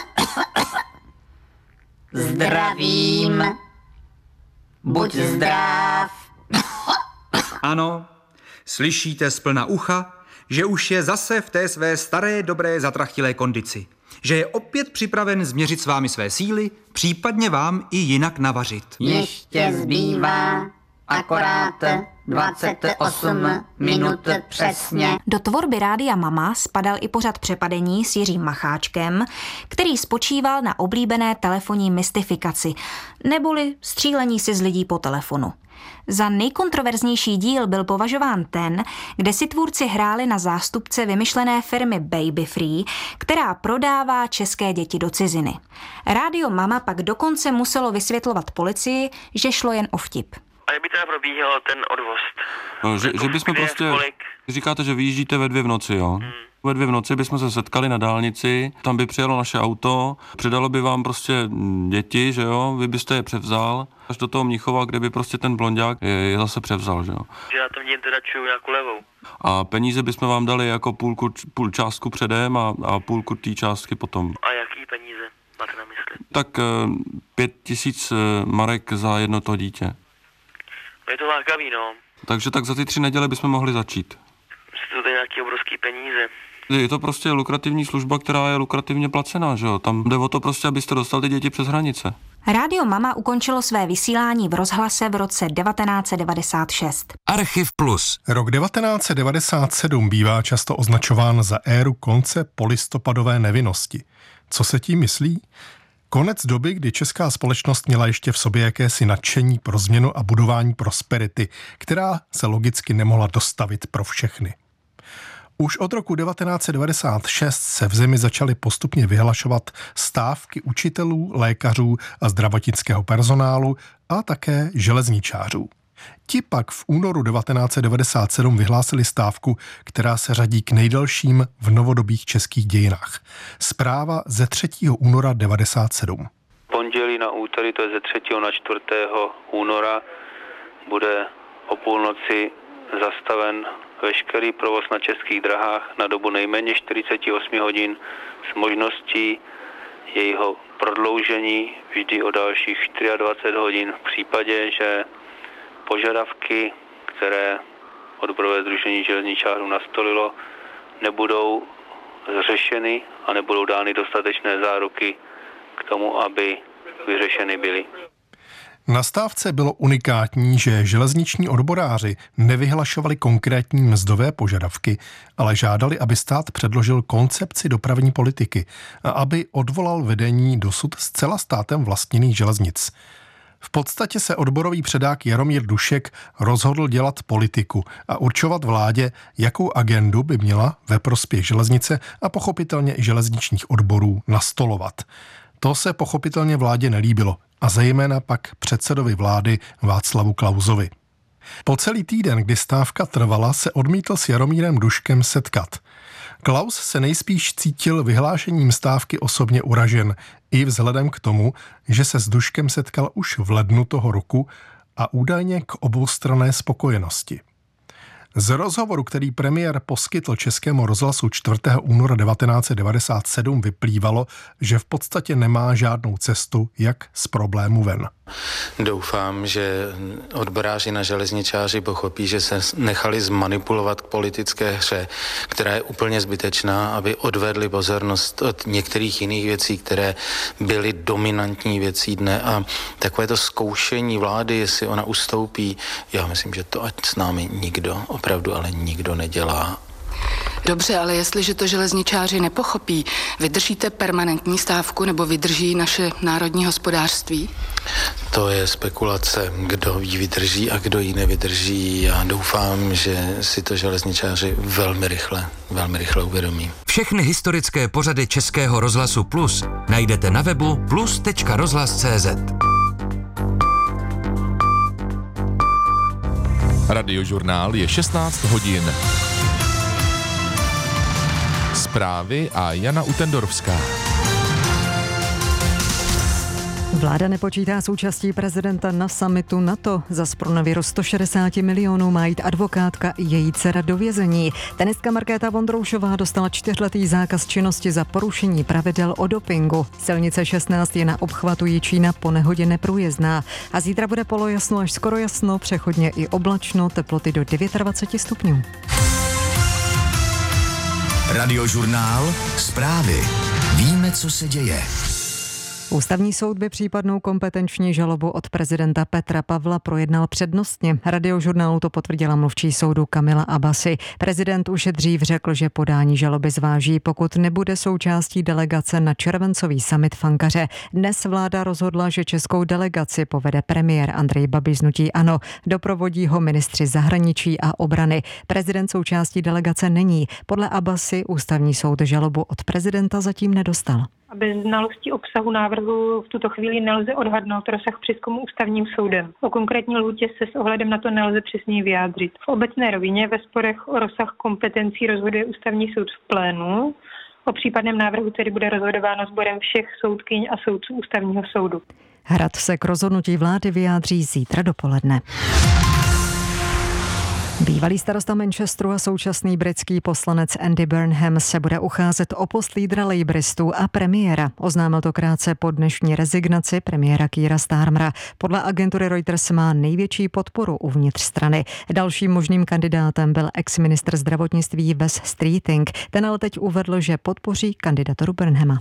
Zdravím. Buď zdrav. Ano, slyšíte z plna ucha, že už je zase v té své staré, dobré, zatrachtilé kondici. Že je opět připraven změřit s vámi své síly, případně vám i jinak navařit. Ještě zbývá akorát dvacet osm minut přesně. Do tvorby Rádia Mama spadal i pořad Přepadení s Jiřím Macháčkem, který spočíval na oblíbené telefonní mystifikaci, neboli střílení si z lidí po telefonu. Za nejkontroverznější díl byl považován ten, kde si tvůrci hráli na zástupce vymyšlené firmy Baby Free, která prodává české děti do ciziny. Rádio Mama pak dokonce muselo vysvětlovat policii, že šlo jen o vtip. A jak by teda probíhal ten odvoz? No, že, že bychom prostě, říkáte, že vyjíždíte ve dvě v noci, jo? Hmm. Ve dvě v noci bychom se setkali na dálnici, tam by přijelo naše auto, předalo by vám prostě děti, že jo, vy byste je převzal až do toho Mnichova, kde by prostě ten blonďák je, je zase převzal, že jo. Že já tam vidím teda čuju nějakou levou. A peníze bychom vám dali jako půlku, půl částku předem a, a půlku té částky potom. A jaký peníze máte na mysli? Tak pět tisíc marek za jedno to dítě. Je to lákavý, no. Takže tak za ty tři neděle bychom mohli začít. Jsou to nějaké obrovské peníze. Je to prostě lukrativní služba, která je lukrativně placená, že jo? Tam jde o to prostě, abyste dostali ty děti přes hranice. Rádio Mama ukončilo své vysílání v rozhlase v roce devatenáct set devadesát šest. Archiv Plus. Rok devatenáct set devadesát sedm bývá často označován za éru konce polistopadové nevinnosti. Co se tím myslí? Konec doby, kdy česká společnost měla ještě v sobě jakési nadšení pro změnu a budování prosperity, která se logicky nemohla dostavit pro všechny. Už od roku devatenáct set devadesát šest se v zemi začaly postupně vyhlašovat stávky učitelů, lékařů a zdravotnického personálu a také železničářů. Ti pak v únoru devatenáct set devadesát sedm vyhlásili stávku, která se řadí k nejdelším v novodobých českých dějinách. Zpráva ze třetího února devadesát sedm. Pondělí na úterý, to je ze třetího na čtvrtého února, bude o půlnoci zastaven veškerý provoz na českých drahách na dobu nejméně čtyřicet osm hodin s možností jejího prodloužení vždy o dalších dvacet čtyři hodin v případě, že požadavky, které odborové sdružení železničářů nastolilo, nebudou řešeny a nebudou dány dostatečné záruky k tomu, aby vyřešeny byly. Na stávce bylo unikátní, že železniční odboráři nevyhlašovali konkrétní mzdové požadavky, ale žádali, aby stát předložil koncepci dopravní politiky a aby odvolal vedení dosud zcela státem vlastněných železnic. V podstatě se odborový předák Jaromír Dušek rozhodl dělat politiku a určovat vládě, jakou agendu by měla ve prospěch železnice a pochopitelně i železničních odborů nastolovat. To se pochopitelně vládě nelíbilo a zejména pak předsedovi vlády Václavu Klausovi. Po celý týden, kdy stávka trvala, se odmítl s Jaromírem Duškem setkat. Klaus se nejspíš cítil vyhlášením stávky osobně uražen i vzhledem k tomu, že se s Duškem setkal už v lednu toho roku a údajně k oboustranné spokojenosti. Z rozhovoru, který premiér poskytl Českému rozhlasu čtvrtého února devatenáct set devadesát sedm, vyplývalo, že v podstatě nemá žádnou cestu, jak z problému ven. Doufám, že odboráři na železničáři pochopí, že se nechali zmanipulovat k politické hře, která je úplně zbytečná, aby odvedli pozornost od některých jiných věcí, které byly dominantní věcí dne, a takové to zkoušení vlády, jestli ona ustoupí, já myslím, že to ať s námi nikdo, opravdu ale nikdo nedělá. Dobře, ale jestliže to železničáři nepochopí, vydržíte permanentní stávku nebo vydrží naše národní hospodářství? To je spekulace, kdo ji vydrží a kdo ji nevydrží. Já doufám, že si to železničáři velmi rychle, velmi rychle uvědomí. Všechny historické pořady Českého rozhlasu Plus najdete na webu plus tečka rozhlas tečka cé zet. Radiožurnál je šestnáct hodin. Zprávy a Jana Utendorovská. Vláda nepočítá s účastí prezidenta na summitu NATO. Za zpronevěru sto šedesát milionů má jít advokátka i její dcera do vězení. Tenistka Markéta Vondroušová dostala čtyřletý zákaz činnosti za porušení pravidel o dopingu. Silnice šestnáct je na obchvatu Jičína po nehodě neprůjezdná. A zítra bude polojasno až skoro jasno, přechodně i oblačno, teploty do dvacet devět stupňů. Radiožurnál, zprávy. Víme, co se děje. Ústavní soud by případnou kompetenční žalobu od prezidenta Petra Pavla projednal přednostně. Radiožurnálu to potvrdila mluvčí soudu Kamila Abbasi. Prezident už dřív řekl, že podání žaloby zváží, pokud nebude součástí delegace na červencový summit v Ankaře. Dnes vláda rozhodla, že českou delegaci povede premiér Andrej Babiš z hnutí ANO. Doprovodí ho ministři zahraničí a obrany. Prezident součástí delegace není. Podle Abbasi ústavní soud žalobu od prezidenta zatím nedostal. Bez znalosti obsahu návrhu v tuto chvíli nelze odhadnout rozsah přezkumu ústavním soudem. O konkrétní lhůtě se s ohledem na to nelze přesněji vyjádřit. V obecné rovině ve sporech o rozsah kompetencí rozhoduje ústavní soud v plénu. O případném návrhu tedy bude rozhodováno sborem všech soudkyň a soudců ústavního soudu. Hrad se k rozhodnutí vlády vyjádří zítra dopoledne. Bývalý starosta Manchesteru a současný britský poslanec Andy Burnham se bude ucházet o post lídra Labouristů a premiéra. Oznámil to krátce po dnešní rezignaci premiéra Keira Starmera. Podle agentury Reuters má největší podporu uvnitř strany. Dalším možným kandidátem byl ex-ministr zdravotnictví Wes Streeting. Ten ale teď uvedl, že podpoří kandidaturu Burnhama.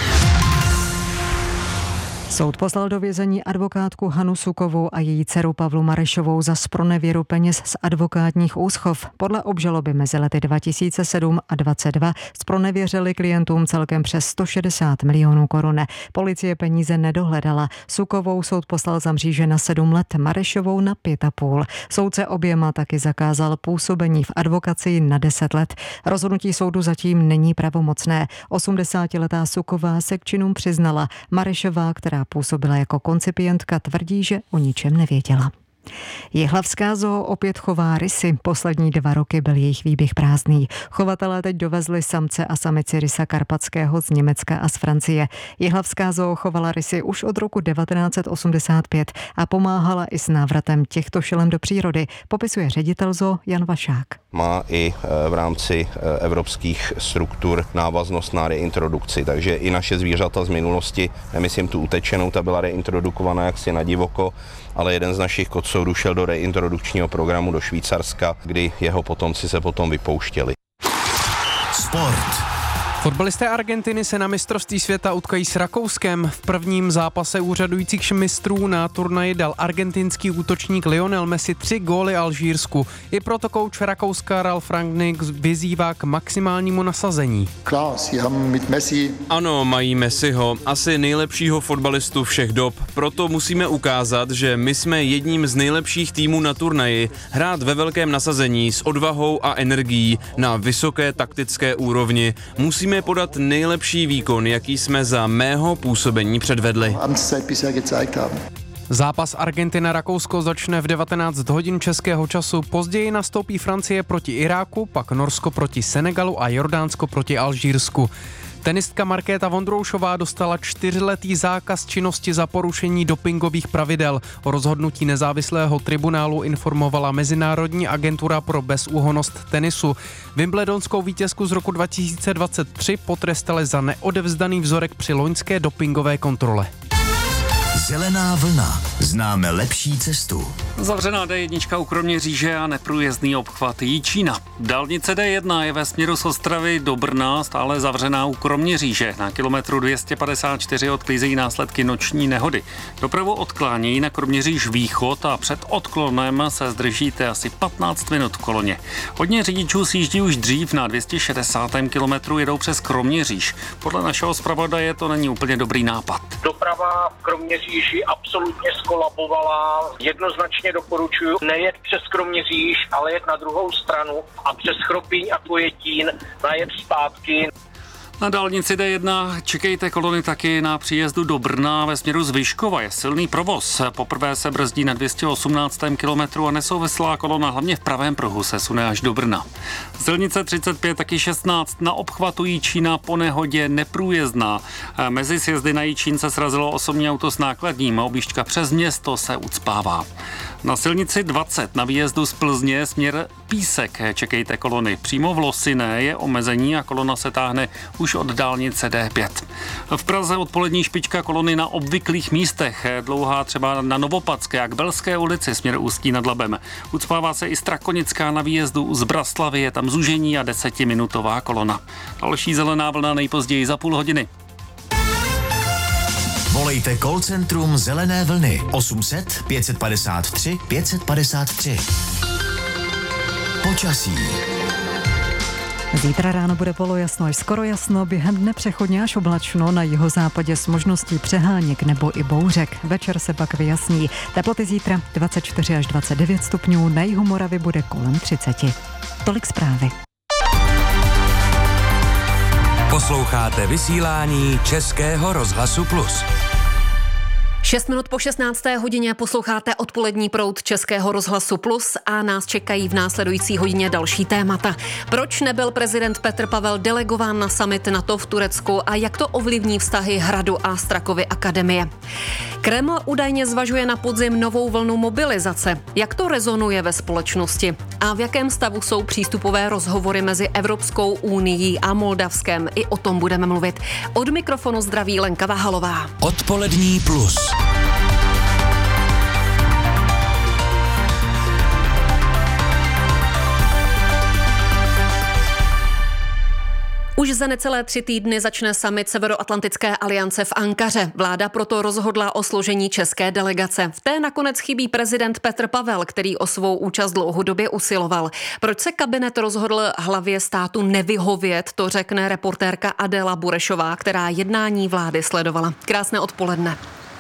Soud poslal do vězení advokátku Hanu Sukovou a její dceru Pavlu Marešovou za zpronevěru peněz z advokátních úschov. Podle obžaloby mezi lety dva tisíce sedm a dvacet dva zpronevěřili klientům celkem přes sto šedesát milionů korun. Policie peníze nedohledala. Sukovou soud poslal za mříže na sedm let, Marešovou na pět a půl. Soudce oběma taky zakázal působení v advokacii na deset let. Rozhodnutí soudu zatím není pravomocné. osmdesátiletá Suková se k činům přiznala. Marešová, která působila jako koncipientka, tvrdí, že o ničem nevěděla. Jihlavská zoo opět chová rysy. Poslední dva roky byl jejich výběh prázdný. Chovatelé teď dovezli samce a samici rysa karpatského z Německa a z Francie. Jihlavská zoo chovala rysy už od roku devatenáct set osmdesát pět a pomáhala i s návratem těchto šelem do přírody, popisuje ředitel zoo Jan Vašák. Má i v rámci evropských struktur návaznost na reintrodukci, takže i naše zvířata z minulosti, nemyslím tu utečenou, ta byla reintrodukovaná jaksi na divoko, ale jeden z našich kocourů šel do reintrodukčního programu do Švýcarska, kdy jeho potomci se potom vypouštěli. Sport. Fotbalisté Argentiny se na mistrovství světa utkají s Rakouskem. V prvním zápase úřadujících mistrů na turnaji dal argentinský útočník Lionel Messi tři góly Alžírsku. I proto kouč Rakouska Ralf Rangnick vyzývá k maximálnímu nasazení. Ano, mají Messiho, asi nejlepšího fotbalistu všech dob. Proto musíme ukázat, že my jsme jedním z nejlepších týmů na turnaji. Hrát ve velkém nasazení s odvahou a energií na vysoké taktické úrovni. Musíme podat nejlepší výkon, jaký jsme za mého působení předvedli. Zápas Argentina-Rakousko začne v devatenáct hodin českého času. Později nastoupí Francie proti Iráku, pak Norsko proti Senegalu a Jordánsko proti Alžírsku. Tenistka Markéta Vondroušová dostala čtyřletý zákaz činnosti za porušení dopingových pravidel. O rozhodnutí nezávislého tribunálu informovala Mezinárodní agentura pro bezúhonnost tenisu. Wimbledonskou vítězku z roku dva tisíce dvacet tři potrestali za neodevzdaný vzorek při loňské dopingové kontrole. Zelená vlna. Známe lepší cestu. Zavřená D jedna u Kroměříže a neprůjezdný obchvat Jičína. Dálnice D jedna je ve směru z Ostravy do Brna stále zavřená u Kroměříže. Na kilometru dvě stě padesát čtyři odklízejí následky noční nehody. Dopravu odklánějí na Kroměříž východ a před odklonem se zdržíte asi patnáct minut v koloně. Hodně řidičů sjíždí už dřív, na dvě stě šedesát kilometrů jedou přes Kroměříž. Podle našeho zpravodaje to není úplně dobrý nápad. Doprava v Kroměříži absolutně skolabovala. Jednoznačně doporučuji nejet přes Kroměříž, ale jet na druhou stranu a přes Chropíň a Pojetín najet zpátky. Na dálnici D jedna čekejte kolony taky na příjezdu do Brna ve směru z Vyškova. Je silný provoz. Poprvé se brzdí na dvě stě osmnáct kilometru a nesouvislá kolona hlavně v pravém pruhu se sune až do Brna. Silnice třicet pět taky šestnáct na obchvatu Jičína po nehodě neprůjezdná. Mezi sjezdy na Jičín se srazilo osobní auto s nákladním. Objížďka přes město se ucpává. Na silnici dvacet na výjezdu z Plzně směr Písek čekejte kolony. Přímo v Losiné je omezení a kolona se táhne už od dálnice D pět. V Praze odpolední špička kolony na obvyklých místech. Dlouhá třeba na Novopadské a k Belské ulici směr Ústí nad Labem. Ucpává se i Strakonická na výjezdu z Braslavy, je tam zúžení a desetiminutová kolona. Další zelená vlna nejpozději za půl hodiny. Volejte call centrum Zelené vlny osm set pět padesát tři pět padesát tři. Počasí. Zítra ráno bude polojasno až skoro jasno, během dne přechodně až oblačno, na jihozápadě s možností přeháněk nebo i bouřek. Večer se pak vyjasní. Teploty zítra dvacet čtyři až dvacet devět stupňů, na jihu Moravy bude kolem třicet. Tolik zprávy. Posloucháte vysílání Českého rozhlasu Plus. Šest minut po šestnácté hodině posloucháte odpolední proud Českého rozhlasu Plus a nás čekají v následující hodině další témata. Proč nebyl prezident Petr Pavel delegován na summit NATO v Turecku a jak to ovlivní vztahy Hradu a Strakovy akademie? Kreml údajně zvažuje na podzim novou vlnu mobilizace. Jak to rezonuje ve společnosti? A v jakém stavu jsou přístupové rozhovory mezi Evropskou unií a Moldavskem? I o tom budeme mluvit. Od mikrofonu zdraví Lenka Vahalová. Odpolední Plus. Už za necelé tři týdny začne summit Severoatlantické aliance v Ankaře. Vláda proto rozhodla o složení české delegace. V té nakonec chybí prezident Petr Pavel, který o svou účast dlouhodobě usiloval. Proč se kabinet rozhodl hlavě státu nevyhovět, to řekne reportérka Adéla Burešová, která jednání vlády sledovala. Krásné odpoledne.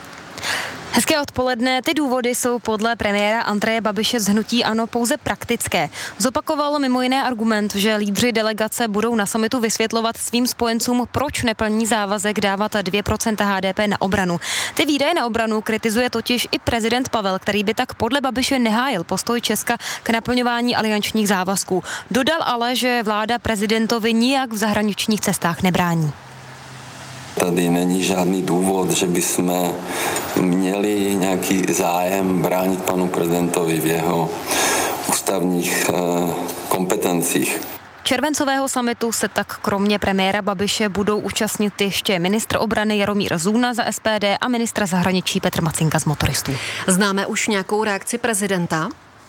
Hezké odpoledne. Ty důvody jsou podle premiéra Andreje Babiše z hnutí ANO pouze praktické. Zopakoval mimo jiné argument, že lídři delegace budou na summitu vysvětlovat svým spojencům, proč neplní závazek dávat dvě procenta H D P na obranu. Ty výdaje na obranu kritizuje totiž i prezident Pavel, který by tak podle Babiše nehájil postoj Česka k naplňování aliančních závazků. Dodal ale, že vláda prezidentovi nijak v zahraničních cestách nebrání. Tady není žádný důvod, že bychom měli nějaký zájem bránit panu prezidentovi v jeho ústavních eh, kompetencích. Červencového summitu se tak kromě premiéra Babiše budou účastnit ještě ministr obrany Jaromír Zůna za S P D a ministra zahraničí Petr Macinka z Motoristů. Známe už nějakou reakci prezidenta?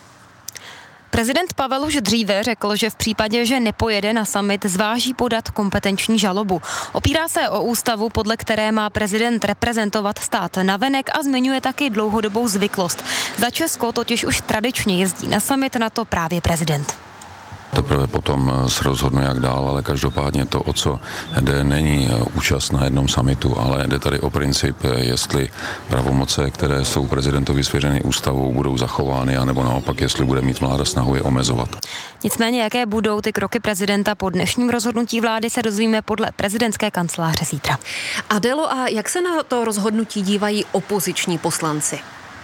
Prezident Pavel už dříve řekl, že v případě, že nepojede na summit, zváží podat kompetenční žalobu. Opírá se o ústavu, podle které má prezident reprezentovat stát navenek a zmiňuje taky dlouhodobou zvyklost. Za Česko totiž už tradičně jezdí na summit NATO právě prezident. Teprve potom se rozhodne, jak dál, ale každopádně to, o co jde, není účast na jednom summitu, ale jde tady o princip, jestli pravomoce, které jsou prezidentovi svěřeny ústavou, budou zachovány, anebo naopak, jestli bude mít vláda snahu je omezovat. Nicméně, jaké budou ty kroky prezidenta po dnešním rozhodnutí vlády, se dozvíme podle prezidentské kanceláře zítra. Adélo, a jak se na to rozhodnutí dívají opoziční poslanci?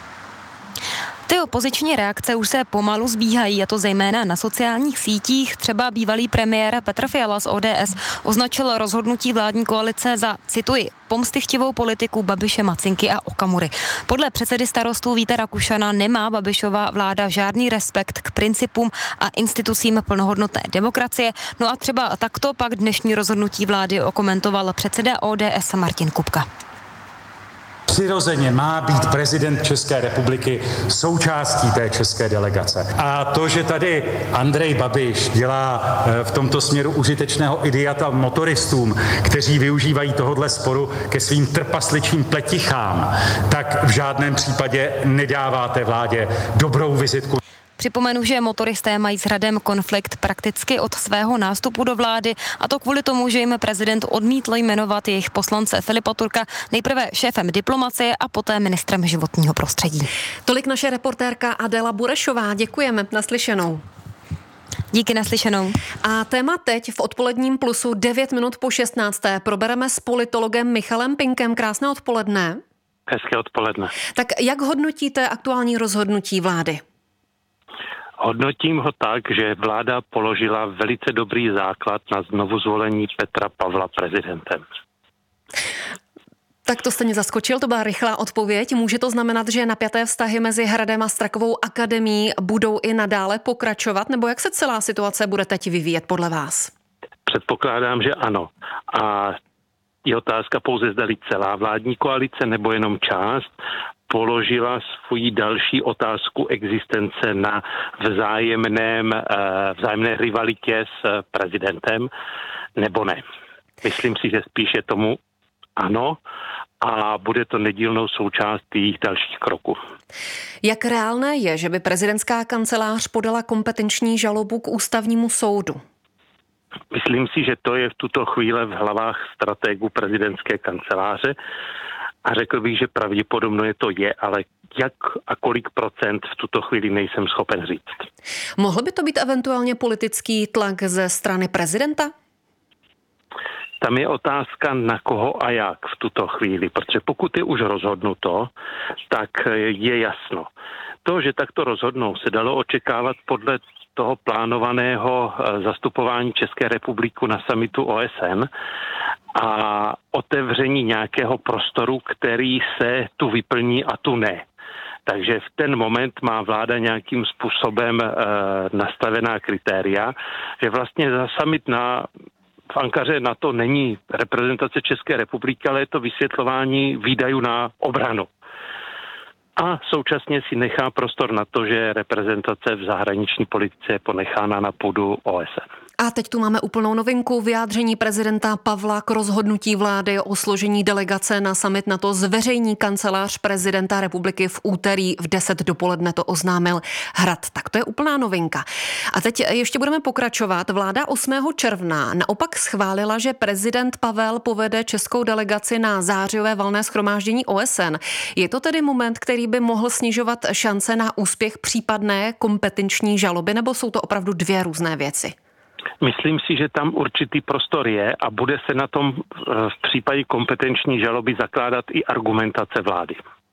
Ty opoziční reakce už se pomalu zbíhají, a to zejména na sociálních sítích. Třeba bývalý premiér Petr Fiala z O D S označil rozhodnutí vládní koalice za, cituji, pomstychtivou politiku Babiše, Macinky a Okamury. Podle předsedy Starostů Víta Rakušana nemá Babišova vláda žádný respekt k principům a institucím plnohodnotné demokracie. No a třeba takto pak dnešní rozhodnutí vlády okomentoval předseda O D S Martin Kupka. Přirozeně má být prezident České republiky součástí té české delegace. A to, že tady Andrej Babiš dělá v tomto směru užitečného idiota motoristům, kteří využívají tohodle sporu ke svým trpasličím pletichám, tak v žádném případě nedává té vládě dobrou vizitku. Připomenu, že motoristé mají s Hradem konflikt prakticky od svého nástupu do vlády, a to kvůli tomu, že jim prezident odmítl jmenovat jejich poslance Filipa Turka nejprve šéfem diplomacie a poté ministrem životního prostředí. Tolik naše reportérka Adela Burešová. Děkujeme. Naslyšenou. Díky, naslyšenou. A téma teď v odpoledním Plusu devět minut po šestnácté probereme s politologem Michalem Pinkem. Krásné odpoledne. Hezké odpoledne. Tak jak hodnotíte aktuální rozhodnutí vlády? Hodnotím ho tak, že vláda položila velice dobrý základ na znovu zvolení Petra Pavla prezidentem. Tak to jste mě zaskočil, to byla rychlá odpověď. Může to znamenat, že napjaté vztahy mezi Hradem a Strakovou akademií budou i nadále pokračovat, nebo jak se celá situace bude teď vyvíjet podle vás? Předpokládám, že ano. A je otázka pouze, zdali celá vládní koalice nebo jenom část položila svoji další otázku existence na vzájemném, vzájemné rivalitě s prezidentem, nebo ne. Myslím si, že spíše tomu ano, a bude to nedílnou součástí jejich dalších kroků. Jak reálné je, že by prezidentská kancelář podala kompetenční žalobu k ústavnímu soudu? Myslím si, že to je v tuto chvíli v hlavách strategů prezidentské kanceláře a řekl bych, že pravděpodobně to je, ale jak a kolik procent v tuto chvíli nejsem schopen říct. Mohl by to být eventuálně politický tlak ze strany prezidenta? Tam je otázka na koho a jak v tuto chvíli, protože pokud je už rozhodnuto, tak je jasno. To, že takto rozhodnou, se dalo očekávat podle toho plánovaného zastupování České republiky na summitu O S N a otevření nějakého prostoru, který se tu vyplní a tu ne. Takže v ten moment má vláda nějakým způsobem e, nastavená kritéria, že vlastně za summit na v Ankaře na to není reprezentace České republiky, ale je to vysvětlování výdajů na obranu. A současně si nechá prostor na to, že reprezentace v zahraniční politice je ponechána na půdu O S N. A teď tu máme úplnou novinku. Vyjádření prezidenta Pavla k rozhodnutí vlády o složení delegace na summit NATO zveřejní kancelář prezidenta republiky v úterý v deset dopoledne, to oznámil Hrad. Tak to je úplná novinka. A teď ještě budeme pokračovat. Vláda osmého června naopak schválila, že prezident Pavel povede českou delegaci na zářijové valné shromáždění O S N. Je to tedy moment, který by mohl snižovat šance na úspěch případné kompetenční žaloby, nebo jsou to opravdu dvě různé věci? Myslím si, že tam určitý prostor je a bude se na tom v případě kompetenční žaloby zakládat i argumentace vlády.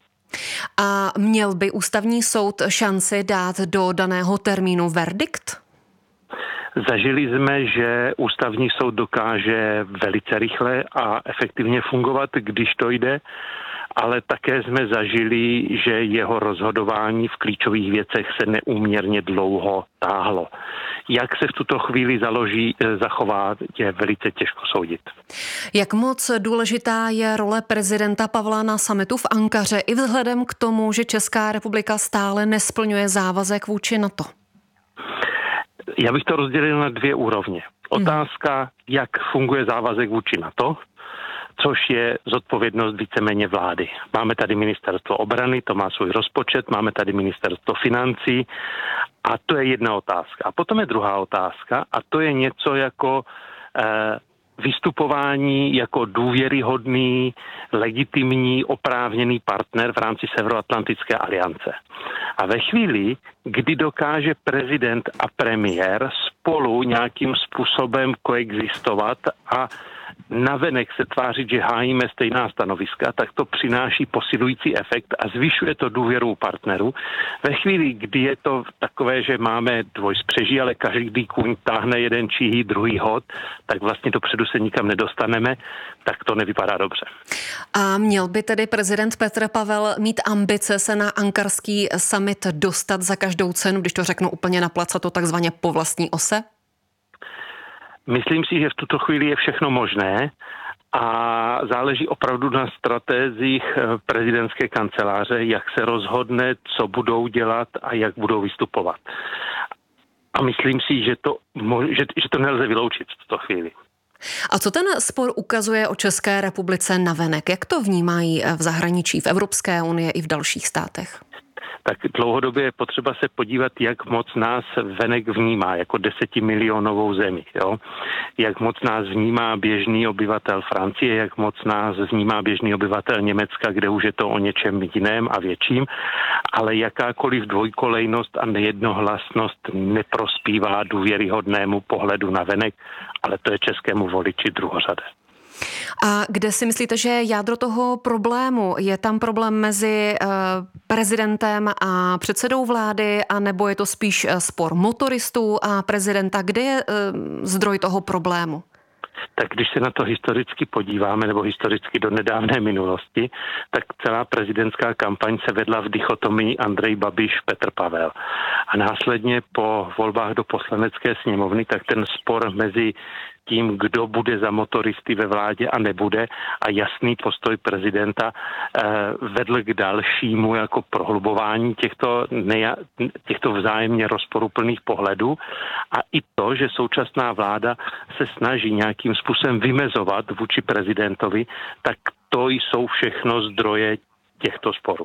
A měl by ústavní soud šanci dát do daného termínu verdikt? Zažili jsme, že ústavní soud dokáže velice rychle a efektivně fungovat, když to jde, ale také jsme zažili, že jeho rozhodování v klíčových věcech se neúměrně dlouho táhlo. Jak se v tuto chvíli založí, zachová, je velice těžko soudit. Jak moc důležitá je role prezidenta Pavla na summitu v Ankaře i vzhledem k tomu, že Česká republika stále nesplňuje závazek vůči NATO? Já bych to rozdělil na dvě úrovně. Otázka, jak funguje závazek vůči NATO, což je zodpovědnost víceméně vlády. Máme tady ministerstvo obrany, to má svůj rozpočet, máme tady ministerstvo financí a to je jedna otázka. A potom je druhá otázka a to je něco jako eh, vystupování jako důvěryhodný, legitimní, oprávněný partner v rámci Severoatlantické aliance. A ve chvíli, kdy dokáže prezident a premiér spolu nějakým způsobem koexistovat a navenek se tvářit, že hájíme stejná stanoviska, tak to přináší posilující efekt a zvyšuje to důvěru partnerů. Ve chvíli, kdy je to takové, že máme dvojspřeží, ale každý kůň táhne jeden číhý, druhý hod, tak vlastně dopředu se nikam nedostaneme, tak to nevypadá dobře. A měl by tedy prezident Petr Pavel mít ambice se na ankarský summit dostat za každou cenu, když to řeknu úplně na plac, a to takzvaně po vlastní ose? Myslím si, že v tuto chvíli je všechno možné a záleží opravdu na strategiích prezidentské kanceláře, jak se rozhodne, co budou dělat a jak budou vystupovat. A myslím si, že to, že, že to nelze vyloučit v tuto chvíli. A co ten spor ukazuje o České republice navenek? Jak to vnímají v zahraničí, v Evropské unii i v dalších státech? Tak dlouhodobě je potřeba se podívat, jak moc nás venek vnímá jako desetimilionovou zemi. Jo? Jak moc nás vnímá běžný obyvatel Francie, jak moc nás vnímá běžný obyvatel Německa, kde už je to o něčem jiném a větším, ale jakákoliv dvojkolejnost a nejednohlasnost neprospívá důvěryhodnému pohledu na venek, ale to je českému voliči druhořadé. A kde si myslíte, že je jádro toho problému? Je tam problém mezi uh, prezidentem a předsedou vlády, anebo je to spíš spor motoristů a prezidenta? Kde je uh, zdroj toho problému? Tak když se na to historicky podíváme, nebo historicky do nedávné minulosti, tak celá prezidentská kampaň se vedla v dichotomii Andrej Babiš, Petr Pavel. A následně po volbách do poslanecké sněmovny, tak ten spor mezi tím, kdo bude za motoristy ve vládě a nebude, a jasný postoj prezidenta eh, vedl k dalšímu jako prohlubování těchto, neja, těchto vzájemně rozporuplných pohledů, a i to, že současná vláda se snaží nějakým způsobem vymezovat vůči prezidentovi, tak to jsou všechno zdroje těchto sporů.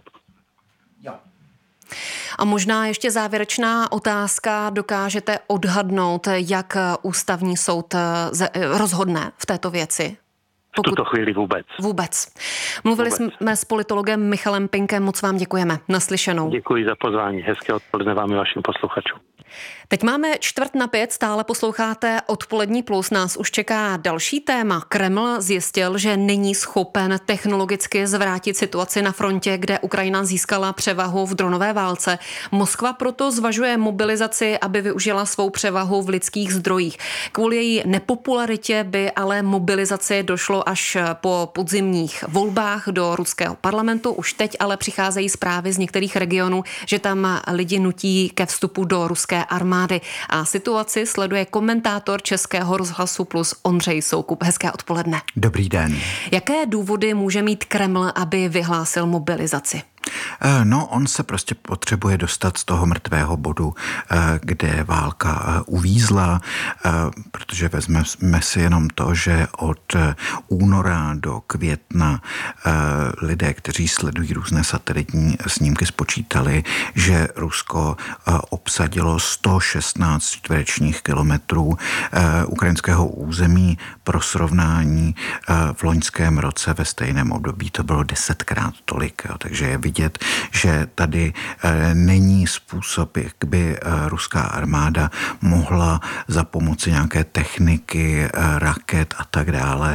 A možná ještě závěrečná otázka. Dokážete odhadnout, jak ústavní soud rozhodne v této věci? Pokud... V tuto chvíli vůbec. Vůbec. Mluvili vůbec. jsme s politologem Michalem Pinkem, moc vám děkujeme. Naslyšenou. Děkuji za pozvání. Hezké odpoledne vám i vašim posluchačům. Teď máme čtvrt na pět, stále posloucháte Odpolední plus, nás už čeká další téma. Kreml zjistil, že není schopen technologicky zvrátit situaci na frontě, kde Ukrajina získala převahu v dronové válce. Moskva proto zvažuje mobilizaci, aby využila svou převahu v lidských zdrojích. Kvůli její nepopularitě by ale mobilizaci došlo až po podzimních volbách do ruského parlamentu. Už teď ale přicházejí zprávy z některých regionů, že tam lidi nutí ke vstupu do ruské armády. A situaci sleduje komentátor Českého rozhlasu Plus Ondřej Soukup. Hezké odpoledne. Dobrý den. Jaké důvody může mít Kreml, aby vyhlásil mobilizaci? No, on se prostě potřebuje dostat z toho mrtvého bodu, kde válka uvízla, protože vezmeme si jenom to, že od února do května lidé, kteří sledují různé satelitní snímky, spočítali, že Rusko obsadilo sto šestnáct čtverečních kilometrů ukrajinského území. Pro srovnání v loňském roce ve stejném období to bylo desetkrát tolik, jo. Takže je vidět, že tady není způsob, jak by ruská armáda mohla za pomoci nějaké techniky, raket a tak dále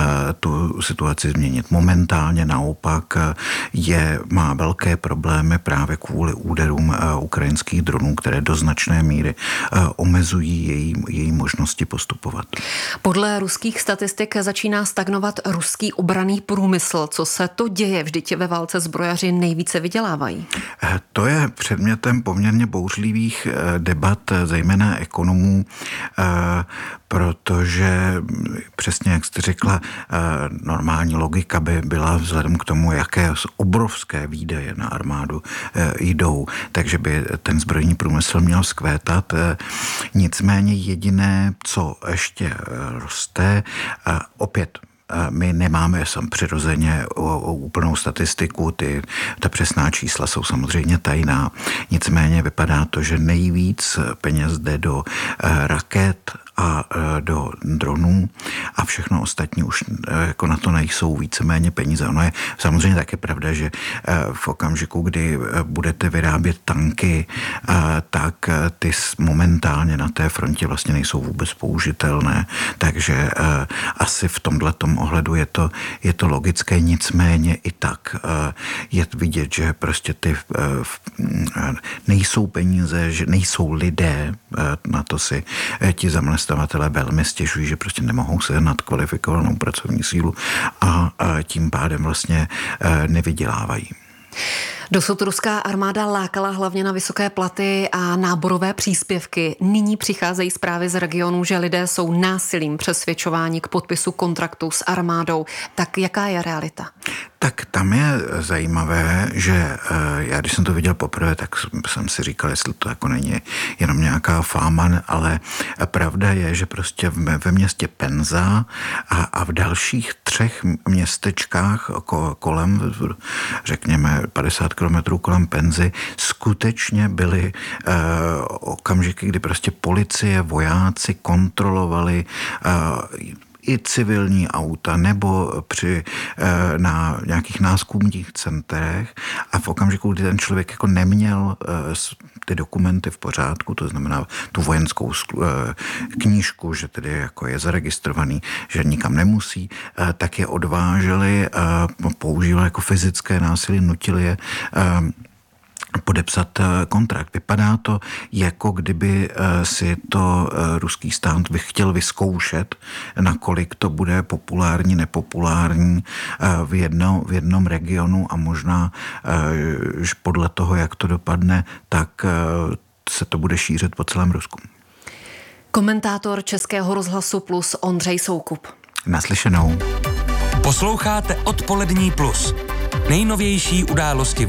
tu situaci změnit. Momentálně naopak je, má velké problémy právě kvůli úderům ukrajinských dronů, které do značné míry omezují její, její možnosti postupovat. Podle ruských statistik začíná stagnovat ruský obranný průmysl. Co se to děje? Vždyť ve válce zbrojaři nejvíce vydělávají. To je předmětem poměrně bouřlivých debat, zejména ekonomů, protože přesně jak jste řekla, normální logika by byla vzhledem k tomu, jaké obrovské výdaje na armádu jdou, takže by ten zbrojní průmysl měl vzkvétat. Nicméně jediné, co ještě roste, opět my nemáme sam přirozeně o, o úplnou statistiku, ty, ta přesná čísla jsou samozřejmě tajná. Nicméně vypadá to, že nejvíc peněz jde do raket a do dronů a všechno ostatní už jako na to nejsou víceméně peníze. Ono je samozřejmě také pravda, že v okamžiku, kdy budete vyrábět tanky, tak ty momentálně na té frontě vlastně nejsou vůbec použitelné, takže asi v tomhletom ohledu je to, je to logické, nicméně i tak je vidět, že prostě ty nejsou peníze, že nejsou lidé, na to si ti zaměstnavatelé velmi stěžují, že prostě nemohou sehnat kvalifikovanou pracovní sílu a tím pádem vlastně nevydělávají. Dosud ruská armáda lákala hlavně na vysoké platy a náborové příspěvky. Nyní přicházejí zprávy z regionu, že lidé jsou násilím přesvědčováni k podpisu kontraktu s armádou. Tak jaká je realita? Tak tam je zajímavé, že já když jsem to viděl poprvé, tak jsem si říkal, jestli to jako není jenom nějaká fáma, ale pravda je, že prostě ve městě Penza a, a v dalších třech městečkách kolem, řekněme padesát kilometrů kolem Penzy, skutečně byly uh, okamžiky, kdy prostě policie, vojáci kontrolovali uh, i civilní auta nebo při, na nějakých náskupních centrech a v okamžiku, kdy ten člověk jako neměl ty dokumenty v pořádku, to znamená tu vojenskou knížku, že tedy jako je zaregistrovaný, že nikam nemusí, tak je odváželi, používali jako fyzické násilí, nutili je podepsat kontrakt. Vypadá to, jako kdyby si to ruský stát by chtěl vyzkoušet, nakolik to bude populární, nepopulární v, jedno, v jednom regionu a možná, že podle toho, jak to dopadne, tak se to bude šířit po celém Rusku. Komentátor Českého rozhlasu Plus Ondřej Soukup. Naslyšenou. Posloucháte Odpolední plus. Nejnovější události